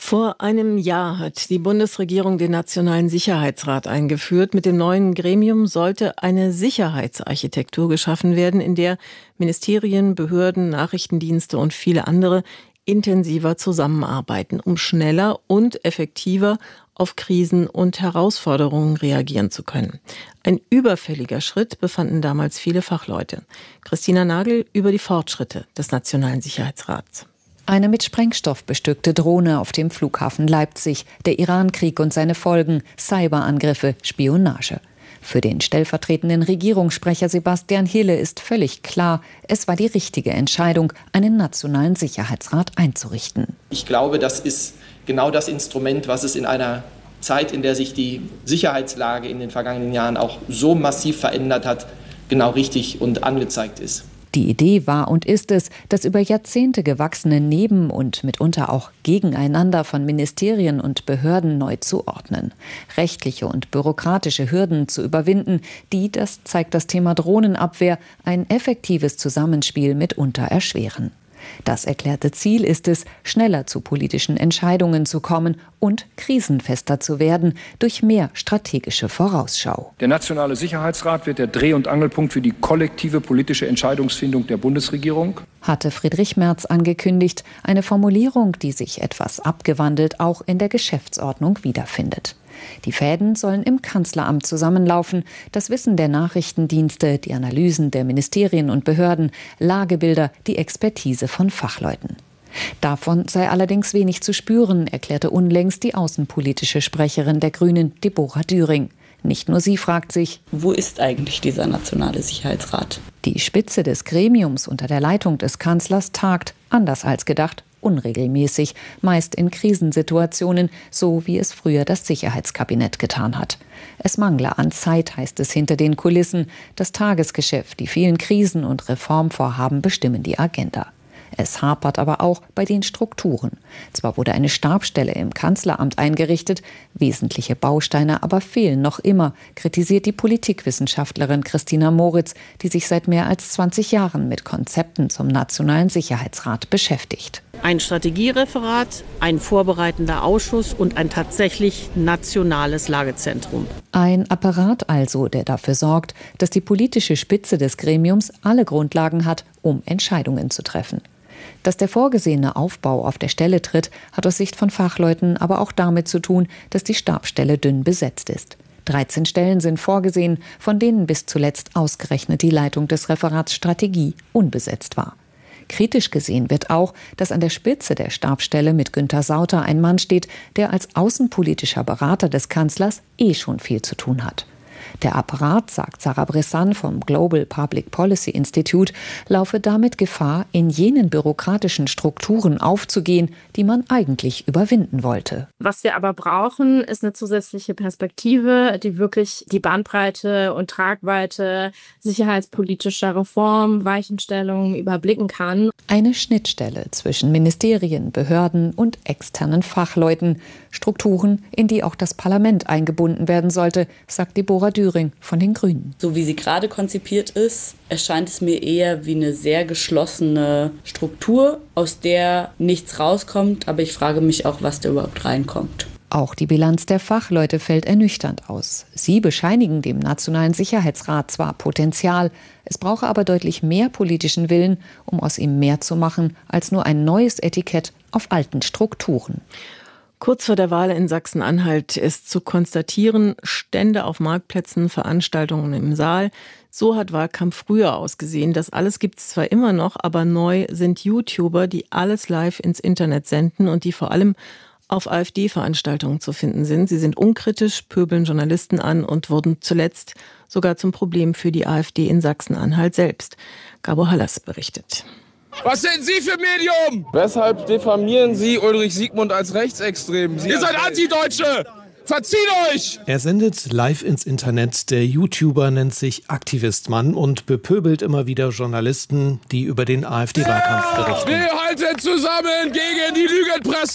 Vor einem Jahr hat die Bundesregierung den Nationalen Sicherheitsrat eingeführt. Mit dem neuen Gremium sollte eine Sicherheitsarchitektur geschaffen werden, in der Ministerien, Behörden, Nachrichtendienste und viele andere intensiver zusammenarbeiten, um schneller und effektiver auf Krisen und Herausforderungen reagieren zu können. Ein überfälliger Schritt, befanden damals viele Fachleute. Christina Nagel über die Fortschritte des Nationalen Sicherheitsrats. Eine mit Sprengstoff bestückte Drohne auf dem Flughafen Leipzig, der Irankrieg und seine Folgen, Cyberangriffe, Spionage. Für den stellvertretenden Regierungssprecher Sebastian Hille ist völlig klar, es war die richtige Entscheidung, einen Nationalen Sicherheitsrat einzurichten. Ich glaube, das ist genau das Instrument, was es in einer Zeit, in der sich die Sicherheitslage in den vergangenen Jahren auch so massiv verändert hat, genau richtig und angezeigt ist. Die Idee war und ist es, das über Jahrzehnte gewachsene Neben- und mitunter auch Gegeneinander von Ministerien und Behörden neu zu ordnen. Rechtliche und bürokratische Hürden zu überwinden, die, das zeigt das Thema Drohnenabwehr, ein effektives Zusammenspiel mitunter erschweren. Das erklärte Ziel ist es, schneller zu politischen Entscheidungen zu kommen und krisenfester zu werden durch mehr strategische Vorausschau. Der Nationale Sicherheitsrat wird der Dreh- und Angelpunkt für die kollektive politische Entscheidungsfindung der Bundesregierung, hatte Friedrich Merz angekündigt, eine Formulierung, die sich etwas abgewandelt auch in der Geschäftsordnung wiederfindet. Die Fäden sollen im Kanzleramt zusammenlaufen, das Wissen der Nachrichtendienste, die Analysen der Ministerien und Behörden, Lagebilder, die Expertise von Fachleuten. Davon sei allerdings wenig zu spüren, erklärte unlängst die außenpolitische Sprecherin der Grünen, Deborah Düring. Nicht nur sie fragt sich, wo ist eigentlich dieser Nationale Sicherheitsrat? Die Spitze des Gremiums unter der Leitung des Kanzlers tagt, anders als gedacht, unregelmäßig, meist in Krisensituationen, so wie es früher das Sicherheitskabinett getan hat. Es mangle an Zeit, heißt es hinter den Kulissen. Das Tagesgeschäft, die vielen Krisen und Reformvorhaben bestimmen die Agenda. Es hapert aber auch bei den Strukturen. Zwar wurde eine Stabsstelle im Kanzleramt eingerichtet, wesentliche Bausteine aber fehlen noch immer, kritisiert die Politikwissenschaftlerin Christina Moritz, die sich seit mehr als 20 Jahren mit Konzepten zum Nationalen Sicherheitsrat beschäftigt. Ein Strategiereferat, ein vorbereitender Ausschuss und ein tatsächlich nationales Lagezentrum. Ein Apparat also, der dafür sorgt, dass die politische Spitze des Gremiums alle Grundlagen hat, um Entscheidungen zu treffen. Dass der vorgesehene Aufbau auf der Stelle tritt, hat aus Sicht von Fachleuten aber auch damit zu tun, dass die Stabsstelle dünn besetzt ist. 13 Stellen sind vorgesehen, von denen bis zuletzt ausgerechnet die Leitung des Referats Strategie unbesetzt war. Kritisch gesehen wird auch, dass an der Spitze der Stabsstelle mit Günther Sauter ein Mann steht, der als außenpolitischer Berater des Kanzlers schon viel zu tun hat. Der Apparat, sagt Sarah Bressan vom Global Public Policy Institute, laufe damit Gefahr, in jenen bürokratischen Strukturen aufzugehen, die man eigentlich überwinden wollte. Was wir aber brauchen, ist eine zusätzliche Perspektive, die wirklich die Bandbreite und Tragweite sicherheitspolitischer Reform, Weichenstellungen überblicken kann. Eine Schnittstelle zwischen Ministerien, Behörden und externen Fachleuten. Strukturen, in die auch das Parlament eingebunden werden sollte, sagt Deborah Düring von den Grünen. So wie sie gerade konzipiert ist, erscheint es mir eher wie eine sehr geschlossene Struktur, aus der nichts rauskommt. Aber ich frage mich auch, was da überhaupt reinkommt. Auch die Bilanz der Fachleute fällt ernüchternd aus. Sie bescheinigen dem Nationalen Sicherheitsrat zwar Potenzial, es brauche aber deutlich mehr politischen Willen, um aus ihm mehr zu machen, als nur ein neues Etikett auf alten Strukturen. Kurz vor der Wahl in Sachsen-Anhalt ist zu konstatieren, Stände auf Marktplätzen, Veranstaltungen im Saal. So hat Wahlkampf früher ausgesehen. Das alles gibt es zwar immer noch, aber neu sind YouTuber, die alles live ins Internet senden und die vor allem auf AfD-Veranstaltungen zu finden sind. Sie sind unkritisch, pöbeln Journalisten an und wurden zuletzt sogar zum Problem für die AfD in Sachsen-Anhalt selbst. Gabo Hallas berichtet. Was sind Sie für Medium? Weshalb diffamieren Sie Ulrich Siegmund als rechtsextrem? Ihr seid Antideutsche! Verzieht euch! Er sendet live ins Internet. Der YouTuber nennt sich Aktivistmann und bepöbelt immer wieder Journalisten, die über den AfD-Wahlkampf berichten. Wir halten zusammen gegen die Lügenpresse!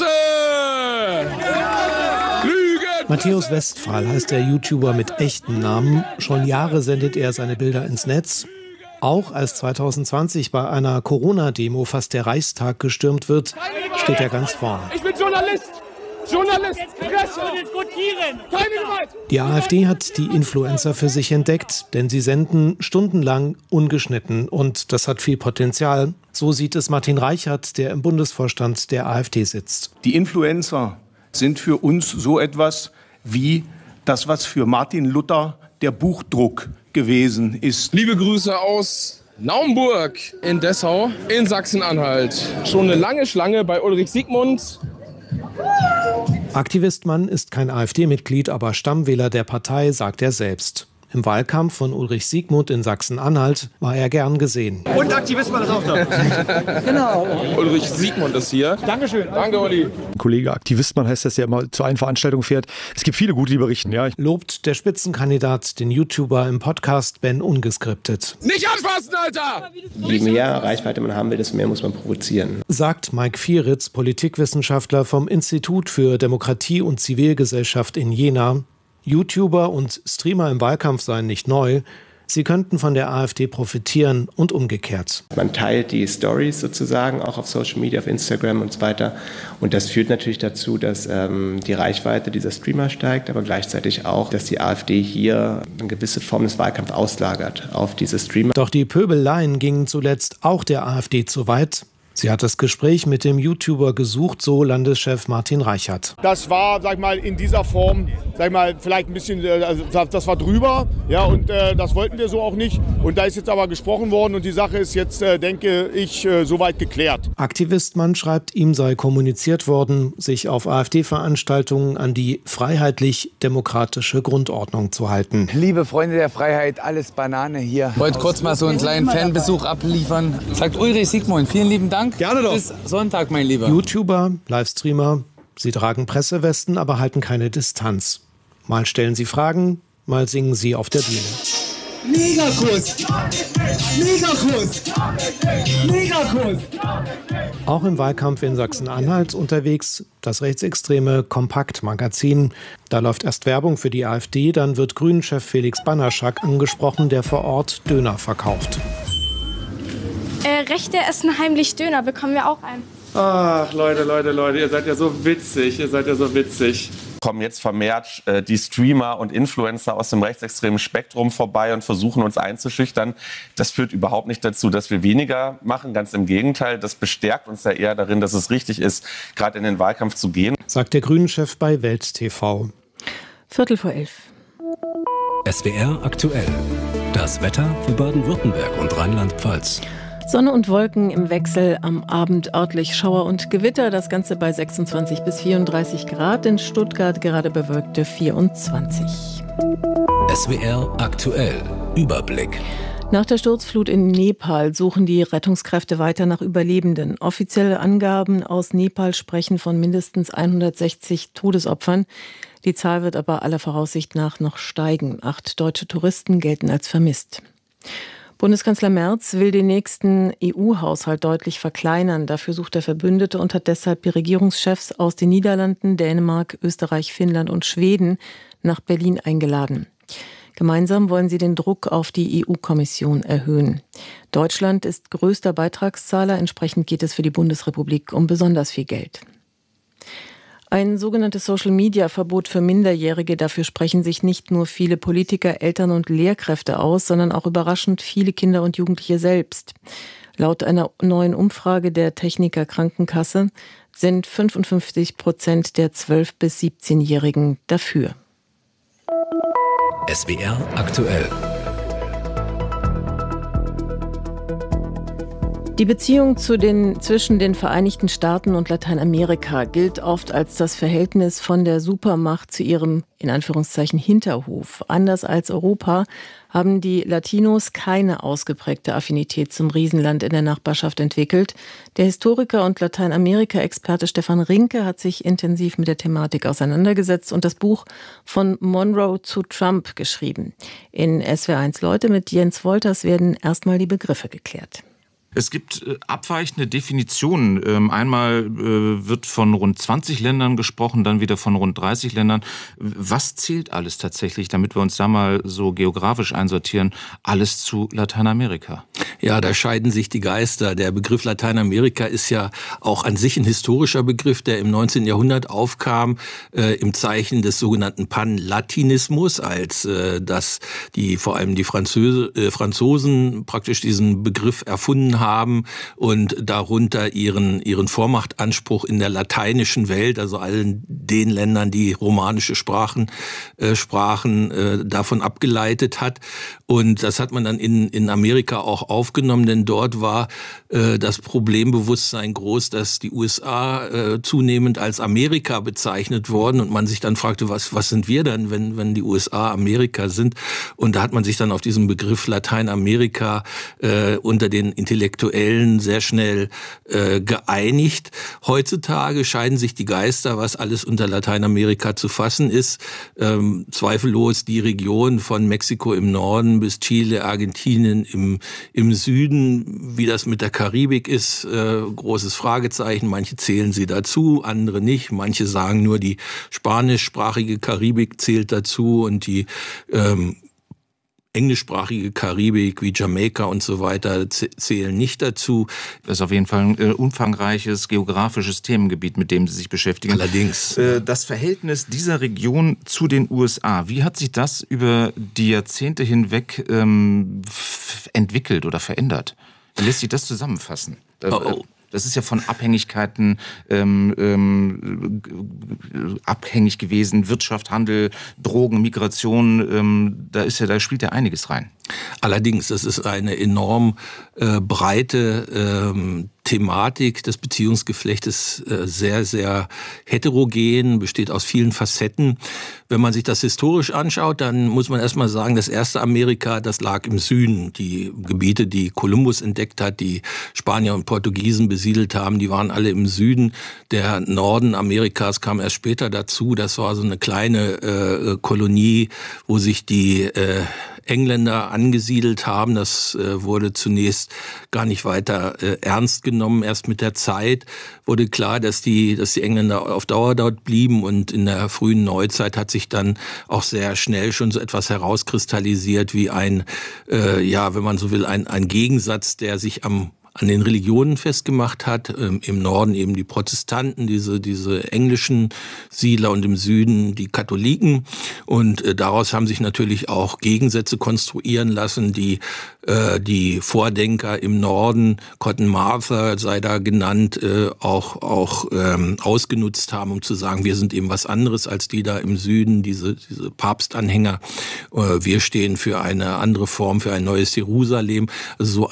Matthäus Westphal heißt der YouTuber mit echtem Namen. Schon Jahre sendet er seine Bilder ins Netz. Auch als 2020 bei einer Corona-Demo fast der Reichstag gestürmt wird, steht er ganz vorn. Ich bin Journalist! Journalist, Presse, diskutieren. Keine Gewalt. Die AfD hat die Influencer für sich entdeckt, denn sie senden stundenlang ungeschnitten und das hat viel Potenzial. So sieht es Martin Reichert, der im Bundesvorstand der AfD sitzt. Die Influencer sind für uns so etwas wie das, was für Martin Luther der Buchdruck gewesen ist. Liebe Grüße aus Naumburg in Dessau in Sachsen-Anhalt. Schon eine lange Schlange bei Ulrich Siegmund. Aktivist Mann ist kein AfD-Mitglied, aber Stammwähler der Partei, sagt er selbst. Im Wahlkampf von Ulrich Siegmund in Sachsen-Anhalt war er gern gesehen. Und Aktivist Mann ist auch da. Genau. Ulrich Siegmund ist hier. Dankeschön. Danke, Uli. Kollege Aktivistmann heißt das, der immer zu einer Veranstaltung fährt. Es gibt viele gute, die berichten, ja. Lobt der Spitzenkandidat den YouTuber im Podcast Ben Ungeskriptet. Nicht anfassen, Alter! Je mehr Reichweite man haben will, desto mehr muss man provozieren. Sagt Mike Vieritz, Politikwissenschaftler vom Institut für Demokratie und Zivilgesellschaft in Jena. YouTuber und Streamer im Wahlkampf seien nicht neu. Sie könnten von der AfD profitieren und umgekehrt. Man teilt die Stories sozusagen auch auf Social Media, auf Instagram und so weiter. Und das führt natürlich dazu, dass die Reichweite dieser Streamer steigt, aber gleichzeitig auch, dass die AfD hier eine gewisse Form des Wahlkampfs auslagert auf diese Streamer. Doch die Pöbeleien gingen zuletzt auch der AfD zu weit. Sie hat das Gespräch mit dem YouTuber gesucht, so Landeschef Martin Reichert. Das war, sag ich mal, in dieser Form, sag ich mal, vielleicht ein bisschen, also das war drüber, ja, und das wollten wir so auch nicht. Und da ist jetzt aber gesprochen worden und die Sache ist jetzt, denke ich, soweit geklärt. Aktivistmann schreibt, ihm sei kommuniziert worden, sich auf AfD-Veranstaltungen an die freiheitlich-demokratische Grundordnung zu halten. Liebe Freunde der Freiheit, alles Banane hier. Ich wollte kurz mal so einen kleinen Fanbesuch abliefern. Sagt Ulrich Siegmund, vielen lieben Dank. Gerne doch. Bis Sonntag, mein Lieber. YouTuber, Livestreamer, sie tragen Pressewesten, aber halten keine Distanz. Mal stellen sie Fragen, mal singen sie auf der Bühne. Megakuss! Megakuss! Megakuss! Auch im Wahlkampf in Sachsen-Anhalt unterwegs das rechtsextreme Kompakt-Magazin. Da läuft erst Werbung für die AfD, dann wird Grünen-Chef Felix Banaschak angesprochen, der vor Ort Döner verkauft. Rechte essen heimlich Döner, bekommen wir auch einen. Ach, Leute, ihr seid ja so witzig, Kommen jetzt vermehrt die Streamer und Influencer aus dem rechtsextremen Spektrum vorbei und versuchen uns einzuschüchtern. Das führt überhaupt nicht dazu, dass wir weniger machen. Ganz im Gegenteil, das bestärkt uns ja eher darin, dass es richtig ist, gerade in den Wahlkampf zu gehen. Sagt der Grünen-Chef bei Welt TV. 11:15. SWR aktuell. Das Wetter für Baden-Württemberg und Rheinland-Pfalz. Sonne und Wolken im Wechsel, am Abend örtlich Schauer und Gewitter, das Ganze bei 26 bis 34 Grad, in Stuttgart gerade bewölkte 24. SWR aktuell, Überblick. Nach der Sturzflut in Nepal suchen die Rettungskräfte weiter nach Überlebenden. Offizielle Angaben aus Nepal sprechen von mindestens 160 Todesopfern. Die Zahl wird aber aller Voraussicht nach noch steigen. 8 deutsche Touristen gelten als vermisst. Bundeskanzler Merz will den nächsten EU-Haushalt deutlich verkleinern. Dafür sucht er Verbündete und hat deshalb die Regierungschefs aus den Niederlanden, Dänemark, Österreich, Finnland und Schweden nach Berlin eingeladen. Gemeinsam wollen sie den Druck auf die EU-Kommission erhöhen. Deutschland ist größter Beitragszahler, entsprechend geht es für die Bundesrepublik um besonders viel Geld. Ein sogenanntes Social-Media-Verbot für Minderjährige, dafür sprechen sich nicht nur viele Politiker, Eltern und Lehrkräfte aus, sondern auch überraschend viele Kinder und Jugendliche selbst. Laut einer neuen Umfrage der Techniker Krankenkasse sind 55% der 12- bis 17-Jährigen dafür. SWR aktuell. Die Beziehung zwischen den Vereinigten Staaten und Lateinamerika gilt oft als das Verhältnis von der Supermacht zu ihrem, in Anführungszeichen, Hinterhof. Anders als Europa haben die Latinos keine ausgeprägte Affinität zum Riesenland in der Nachbarschaft entwickelt. Der Historiker und Lateinamerika-Experte Stefan Rinke hat sich intensiv mit der Thematik auseinandergesetzt und das Buch Von Monroe zu Trump geschrieben. In SWR1 Leute mit Jens Wolters werden erstmal die Begriffe geklärt. Es gibt abweichende Definitionen. Einmal wird von rund 20 Ländern gesprochen, dann wieder von rund 30 Ländern. Was zählt alles tatsächlich, damit wir uns da mal so geografisch einsortieren, alles zu Lateinamerika? Ja, da scheiden sich die Geister. Der Begriff Lateinamerika ist ja auch an sich ein historischer Begriff, der im 19. Jahrhundert aufkam, im Zeichen des sogenannten Panlatinismus, als dass vor allem die Franzosen praktisch diesen Begriff erfunden haben und darunter ihren Vormachtanspruch in der lateinischen Welt, also allen den Ländern, die romanische Sprachen davon abgeleitet hat. Und das hat man dann in Amerika auch aufgenommen, denn dort war das Problembewusstsein groß, dass die USA zunehmend als Amerika bezeichnet wurden und man sich dann fragte, was sind wir denn, wenn die USA Amerika sind? Und da hat man sich dann auf diesen Begriff Lateinamerika unter den Intellektuellen sehr schnell geeinigt. Heutzutage scheiden sich die Geister, was alles unter Lateinamerika zu fassen ist. Zweifellos die Region von Mexiko im Norden bis Chile, Argentinien im Süden. Wie das mit der Karibik ist, großes Fragezeichen. Manche zählen sie dazu, andere nicht. Manche sagen nur, die spanischsprachige Karibik zählt dazu und die englischsprachige Karibik wie Jamaika und so weiter zählen nicht dazu. Das ist auf jeden Fall ein umfangreiches geografisches Themengebiet, mit dem Sie sich beschäftigen. Allerdings. Das Verhältnis dieser Region zu den USA, wie hat sich das über die Jahrzehnte hinweg entwickelt oder verändert? Wie lässt sich das zusammenfassen? Das ist ja von Abhängigkeiten abhängig gewesen, Wirtschaft, Handel, Drogen, Migration, da spielt ja einiges rein. Allerdings, das ist eine enorm breite Thematik des Beziehungsgeflechtes, sehr, sehr heterogen, besteht aus vielen Facetten. Wenn man sich das historisch anschaut, dann muss man erstmal sagen, das erste Amerika, das lag im Süden. Die Gebiete, die Kolumbus entdeckt hat, die Spanier und Portugiesen besiedelt haben, die waren alle im Süden. Der Norden Amerikas kam erst später dazu. Das war so eine kleine Kolonie, wo sich die Engländer angesiedelt haben. Das wurde zunächst gar nicht weiter ernst genommen. Erst mit der Zeit wurde klar, dass die Engländer auf Dauer dort blieben, und in der frühen Neuzeit hat sich dann auch sehr schnell schon so etwas herauskristallisiert wie wenn man so will, ein Gegensatz, der sich an den Religionen festgemacht hat. Im Norden eben die Protestanten, diese englischen Siedler, und im Süden die Katholiken. Und daraus haben sich natürlich auch Gegensätze konstruieren lassen, die Vordenker im Norden, Cotton Mather sei da genannt, auch ausgenutzt haben, um zu sagen, wir sind eben was anderes als die da im Süden, diese Papstanhänger. Wir stehen für eine andere Form, für ein neues Jerusalem. Also so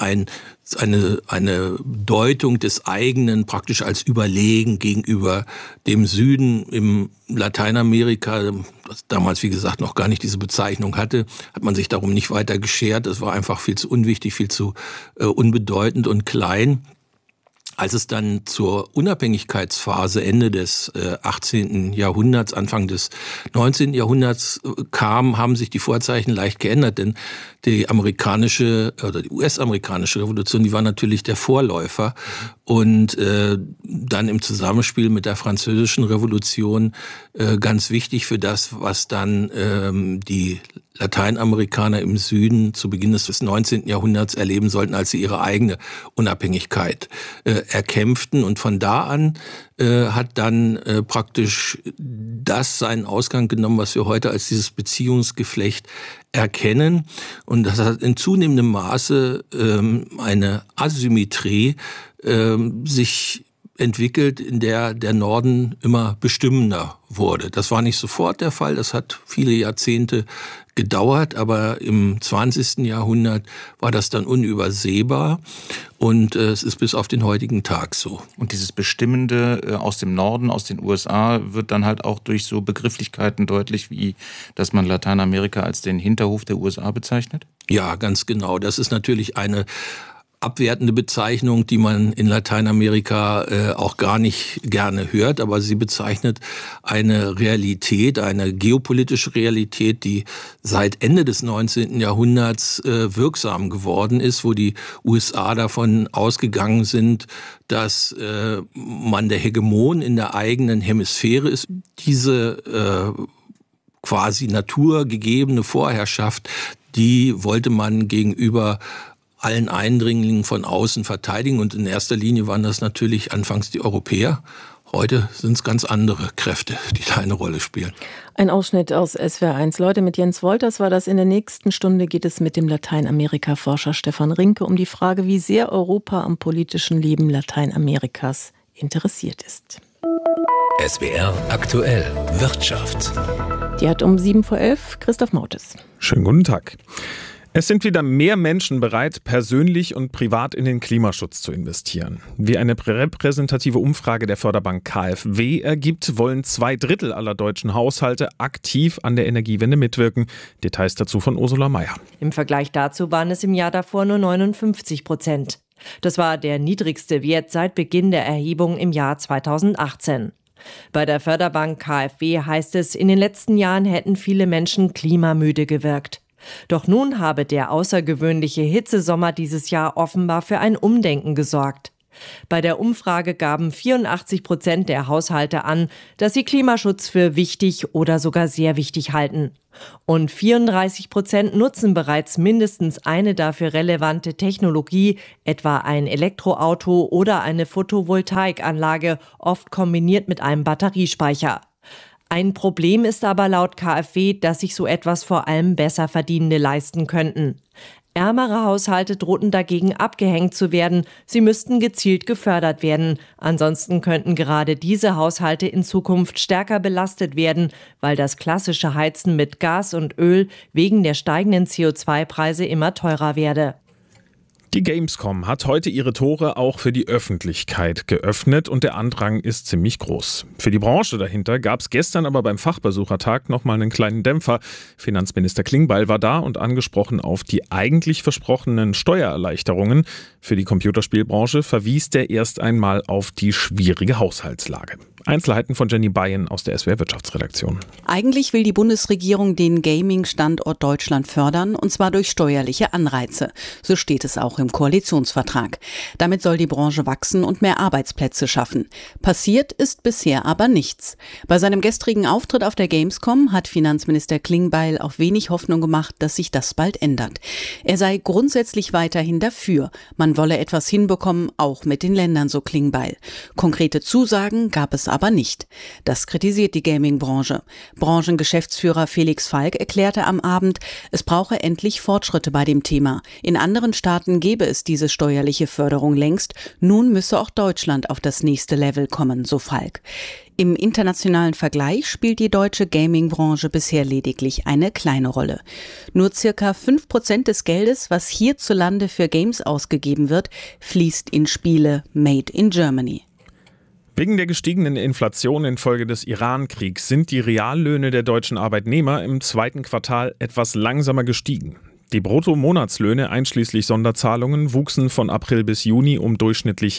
eine Deutung des eigenen praktisch als überlegen gegenüber dem Süden im Lateinamerika, das damals, wie gesagt, noch gar nicht diese Bezeichnung hatte, hat man sich darum nicht weiter geschert. Das war einfach viel zu unwichtig, viel zu unbedeutend und klein. Als es dann zur Unabhängigkeitsphase Ende des 18. Jahrhunderts, Anfang des 19. Jahrhunderts kam, haben sich die Vorzeichen leicht geändert, denn die US-amerikanische Revolution, die war natürlich der Vorläufer, und dann im Zusammenspiel mit der französischen Revolution ganz wichtig für das, was dann die Lateinamerikaner im Süden zu Beginn des 19. Jahrhunderts erleben sollten, als sie ihre eigene Unabhängigkeit erkämpften. Und von da an hat dann praktisch das seinen Ausgang genommen, was wir heute als dieses Beziehungsgeflecht erkennen. Und das hat in zunehmendem Maße eine Asymmetrie sich entwickelt, in der Norden immer bestimmender wurde. Das war nicht sofort der Fall, das hat viele Jahrzehnte gedauert, aber im 20. Jahrhundert war das dann unübersehbar, und es ist bis auf den heutigen Tag so. Und dieses Bestimmende aus dem Norden, aus den USA, wird dann halt auch durch so Begrifflichkeiten deutlich, wie dass man Lateinamerika als den Hinterhof der USA bezeichnet? Ja, ganz genau. Das ist natürlich eine abwertende Bezeichnung, die man in Lateinamerika auch gar nicht gerne hört, aber sie bezeichnet eine Realität, eine geopolitische Realität, die seit Ende des 19. Jahrhunderts wirksam geworden ist, wo die USA davon ausgegangen sind, dass man der Hegemon in der eigenen Hemisphäre ist. Diese quasi naturgegebene Vorherrschaft, die wollte man gegenüber allen Eindringlingen von außen verteidigen. Und in erster Linie waren das natürlich anfangs die Europäer. Heute sind es ganz andere Kräfte, die da eine Rolle spielen. Ein Ausschnitt aus SWR1. Leute, mit Jens Wolters war das. In der nächsten Stunde geht es mit dem Lateinamerika-Forscher Stefan Rinke um die Frage, wie sehr Europa am politischen Leben Lateinamerikas interessiert ist. SWR aktuell Wirtschaft. Die hat um 7:11 Christoph Mautes. Schönen guten Tag. Es sind wieder mehr Menschen bereit, persönlich und privat in den Klimaschutz zu investieren. Wie eine repräsentative Umfrage der Förderbank KfW ergibt, wollen 2/3 aller deutschen Haushalte aktiv an der Energiewende mitwirken. Details dazu von Ursula Mayer. Im Vergleich dazu waren es im Jahr davor nur 59%. Das war der niedrigste Wert seit Beginn der Erhebung im Jahr 2018. Bei der Förderbank KfW heißt es, in den letzten Jahren hätten viele Menschen klimamüde gewirkt. Doch nun habe der außergewöhnliche Hitzesommer dieses Jahr offenbar für ein Umdenken gesorgt. Bei der Umfrage gaben 84% der Haushalte an, dass sie Klimaschutz für wichtig oder sogar sehr wichtig halten. Und 34% nutzen bereits mindestens eine dafür relevante Technologie, etwa ein Elektroauto oder eine Photovoltaikanlage, oft kombiniert mit einem Batteriespeicher. Ein Problem ist aber laut KfW, dass sich so etwas vor allem Besserverdienende leisten könnten. Ärmere Haushalte drohten dagegen abgehängt zu werden, sie müssten gezielt gefördert werden. Ansonsten könnten gerade diese Haushalte in Zukunft stärker belastet werden, weil das klassische Heizen mit Gas und Öl wegen der steigenden CO2-Preise immer teurer werde. Die Gamescom hat heute ihre Tore auch für die Öffentlichkeit geöffnet und der Andrang ist ziemlich groß. Für die Branche dahinter gab es gestern aber beim Fachbesuchertag nochmal einen kleinen Dämpfer. Finanzminister Klingbeil war da und angesprochen auf die eigentlich versprochenen Steuererleichterungen für die Computerspielbranche verwies der erst einmal auf die schwierige Haushaltslage. Einzelheiten von Jenny Bayen aus der SWR Wirtschaftsredaktion. Eigentlich will die Bundesregierung den Gaming-Standort Deutschland fördern, und zwar durch steuerliche Anreize. So steht es auch im Koalitionsvertrag. Damit soll die Branche wachsen und mehr Arbeitsplätze schaffen. Passiert ist bisher aber nichts. Bei seinem gestrigen Auftritt auf der Gamescom hat Finanzminister Klingbeil auch wenig Hoffnung gemacht, dass sich das bald ändert. Er sei grundsätzlich weiterhin dafür. Man wolle etwas hinbekommen, auch mit den Ländern, so Klingbeil. Konkrete Zusagen gab es aber nicht. Das kritisiert die Gaming-Branche. Branchengeschäftsführer Felix Falk erklärte am Abend, es brauche endlich Fortschritte bei dem Thema. In anderen Staaten gäbe es diese steuerliche Förderung längst. Nun müsse auch Deutschland auf das nächste Level kommen, so Falk. Im internationalen Vergleich spielt die deutsche Gaming-Branche bisher lediglich eine kleine Rolle. Nur circa 5% des Geldes, was hierzulande für Games ausgegeben wird, fließt in Spiele made in Germany. Wegen der gestiegenen Inflation infolge des Iran-Kriegs sind die Reallöhne der deutschen Arbeitnehmer im zweiten Quartal etwas langsamer gestiegen. Die Bruttomonatslöhne einschließlich Sonderzahlungen wuchsen von April bis Juni um durchschnittlich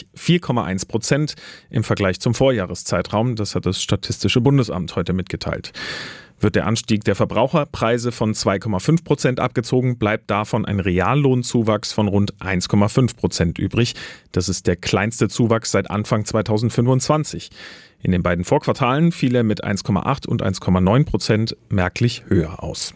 4,1% im Vergleich zum Vorjahreszeitraum. Das hat das Statistische Bundesamt heute mitgeteilt. Wird der Anstieg der Verbraucherpreise von 2,5% abgezogen, bleibt davon ein Reallohnzuwachs von rund 1,5% übrig. Das ist der kleinste Zuwachs seit Anfang 2025. In den beiden Vorquartalen fiel er mit 1,8 und 1,9% merklich höher aus.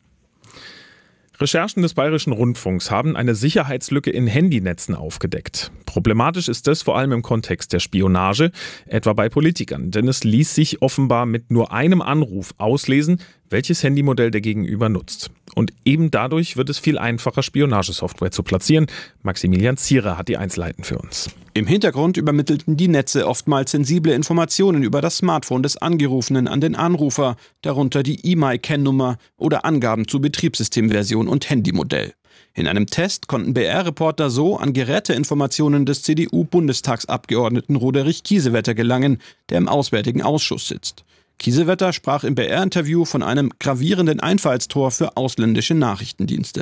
Recherchen des Bayerischen Rundfunks haben eine Sicherheitslücke in Handynetzen aufgedeckt. Problematisch ist das vor allem im Kontext der Spionage, etwa bei Politikern, denn es ließ sich offenbar mit nur einem Anruf auslesen, welches Handymodell der Gegenüber nutzt. Und eben dadurch wird es viel einfacher, Spionagesoftware zu platzieren. Maximilian Zierer hat die Einzelheiten für uns. Im Hintergrund übermittelten die Netze oftmals sensible Informationen über das Smartphone des Angerufenen an den Anrufer, darunter die E-Mail-Kennnummer oder Angaben zu Betriebssystemversion und Handymodell. In einem Test konnten BR-Reporter so an Geräteinformationen des CDU-Bundestagsabgeordneten Roderich Kiesewetter gelangen, der im Auswärtigen Ausschuss sitzt. Kiesewetter sprach im BR-Interview von einem gravierenden Einfallstor für ausländische Nachrichtendienste.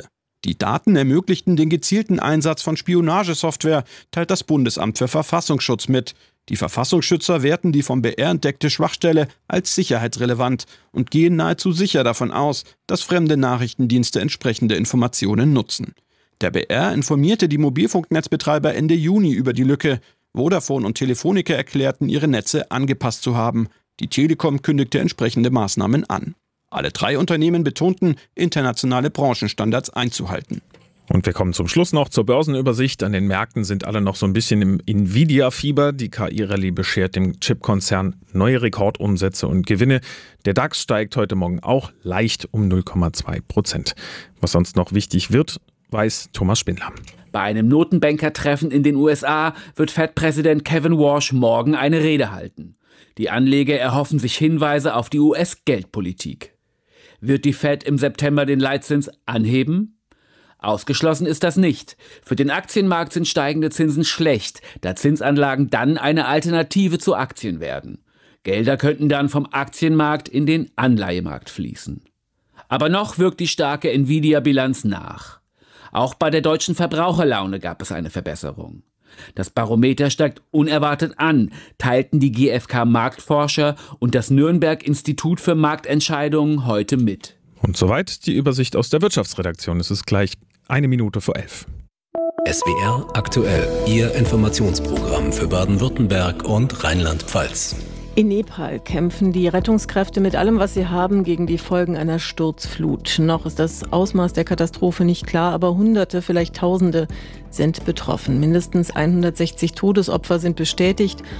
Die Daten ermöglichten den gezielten Einsatz von Spionagesoftware, teilt das Bundesamt für Verfassungsschutz mit. Die Verfassungsschützer werten die vom BR entdeckte Schwachstelle als sicherheitsrelevant und gehen nahezu sicher davon aus, dass fremde Nachrichtendienste entsprechende Informationen nutzen. Der BR informierte die Mobilfunknetzbetreiber Ende Juni über die Lücke. Vodafone und Telefonica erklärten, ihre Netze angepasst zu haben. Die Telekom kündigte entsprechende Maßnahmen an. Alle 3 Unternehmen betonten, internationale Branchenstandards einzuhalten. Und wir kommen zum Schluss noch zur Börsenübersicht. An den Märkten sind alle noch so ein bisschen im Nvidia-Fieber. Die KI-Rallye beschert dem Chipkonzern neue Rekordumsätze und Gewinne. Der DAX steigt heute Morgen auch leicht um 0,2%. Was sonst noch wichtig wird, weiß Thomas Spindler. Bei einem Notenbankertreffen in den USA wird Fed-Präsident Kevin Warsh morgen eine Rede halten. Die Anleger erhoffen sich Hinweise auf die US-Geldpolitik. Wird die Fed im September den Leitzins anheben? Ausgeschlossen ist das nicht. Für den Aktienmarkt sind steigende Zinsen schlecht, da Zinsanlagen dann eine Alternative zu Aktien werden. Gelder könnten dann vom Aktienmarkt in den Anleihemarkt fließen. Aber noch wirkt die starke Nvidia-Bilanz nach. Auch bei der deutschen Verbraucherlaune gab es eine Verbesserung. Das Barometer steigt unerwartet an, teilten die GfK-Marktforscher und das Nürnberg-Institut für Marktentscheidungen heute mit. Und soweit die Übersicht aus der Wirtschaftsredaktion. Es ist gleich 1:11. SWR aktuell, Ihr Informationsprogramm für Baden-Württemberg und Rheinland-Pfalz. In Nepal kämpfen die Rettungskräfte mit allem, was sie haben, gegen die Folgen einer Sturzflut. Noch ist das Ausmaß der Katastrophe nicht klar, aber Hunderte, vielleicht Tausende sind betroffen. Mindestens 160 Todesopfer sind bestätigt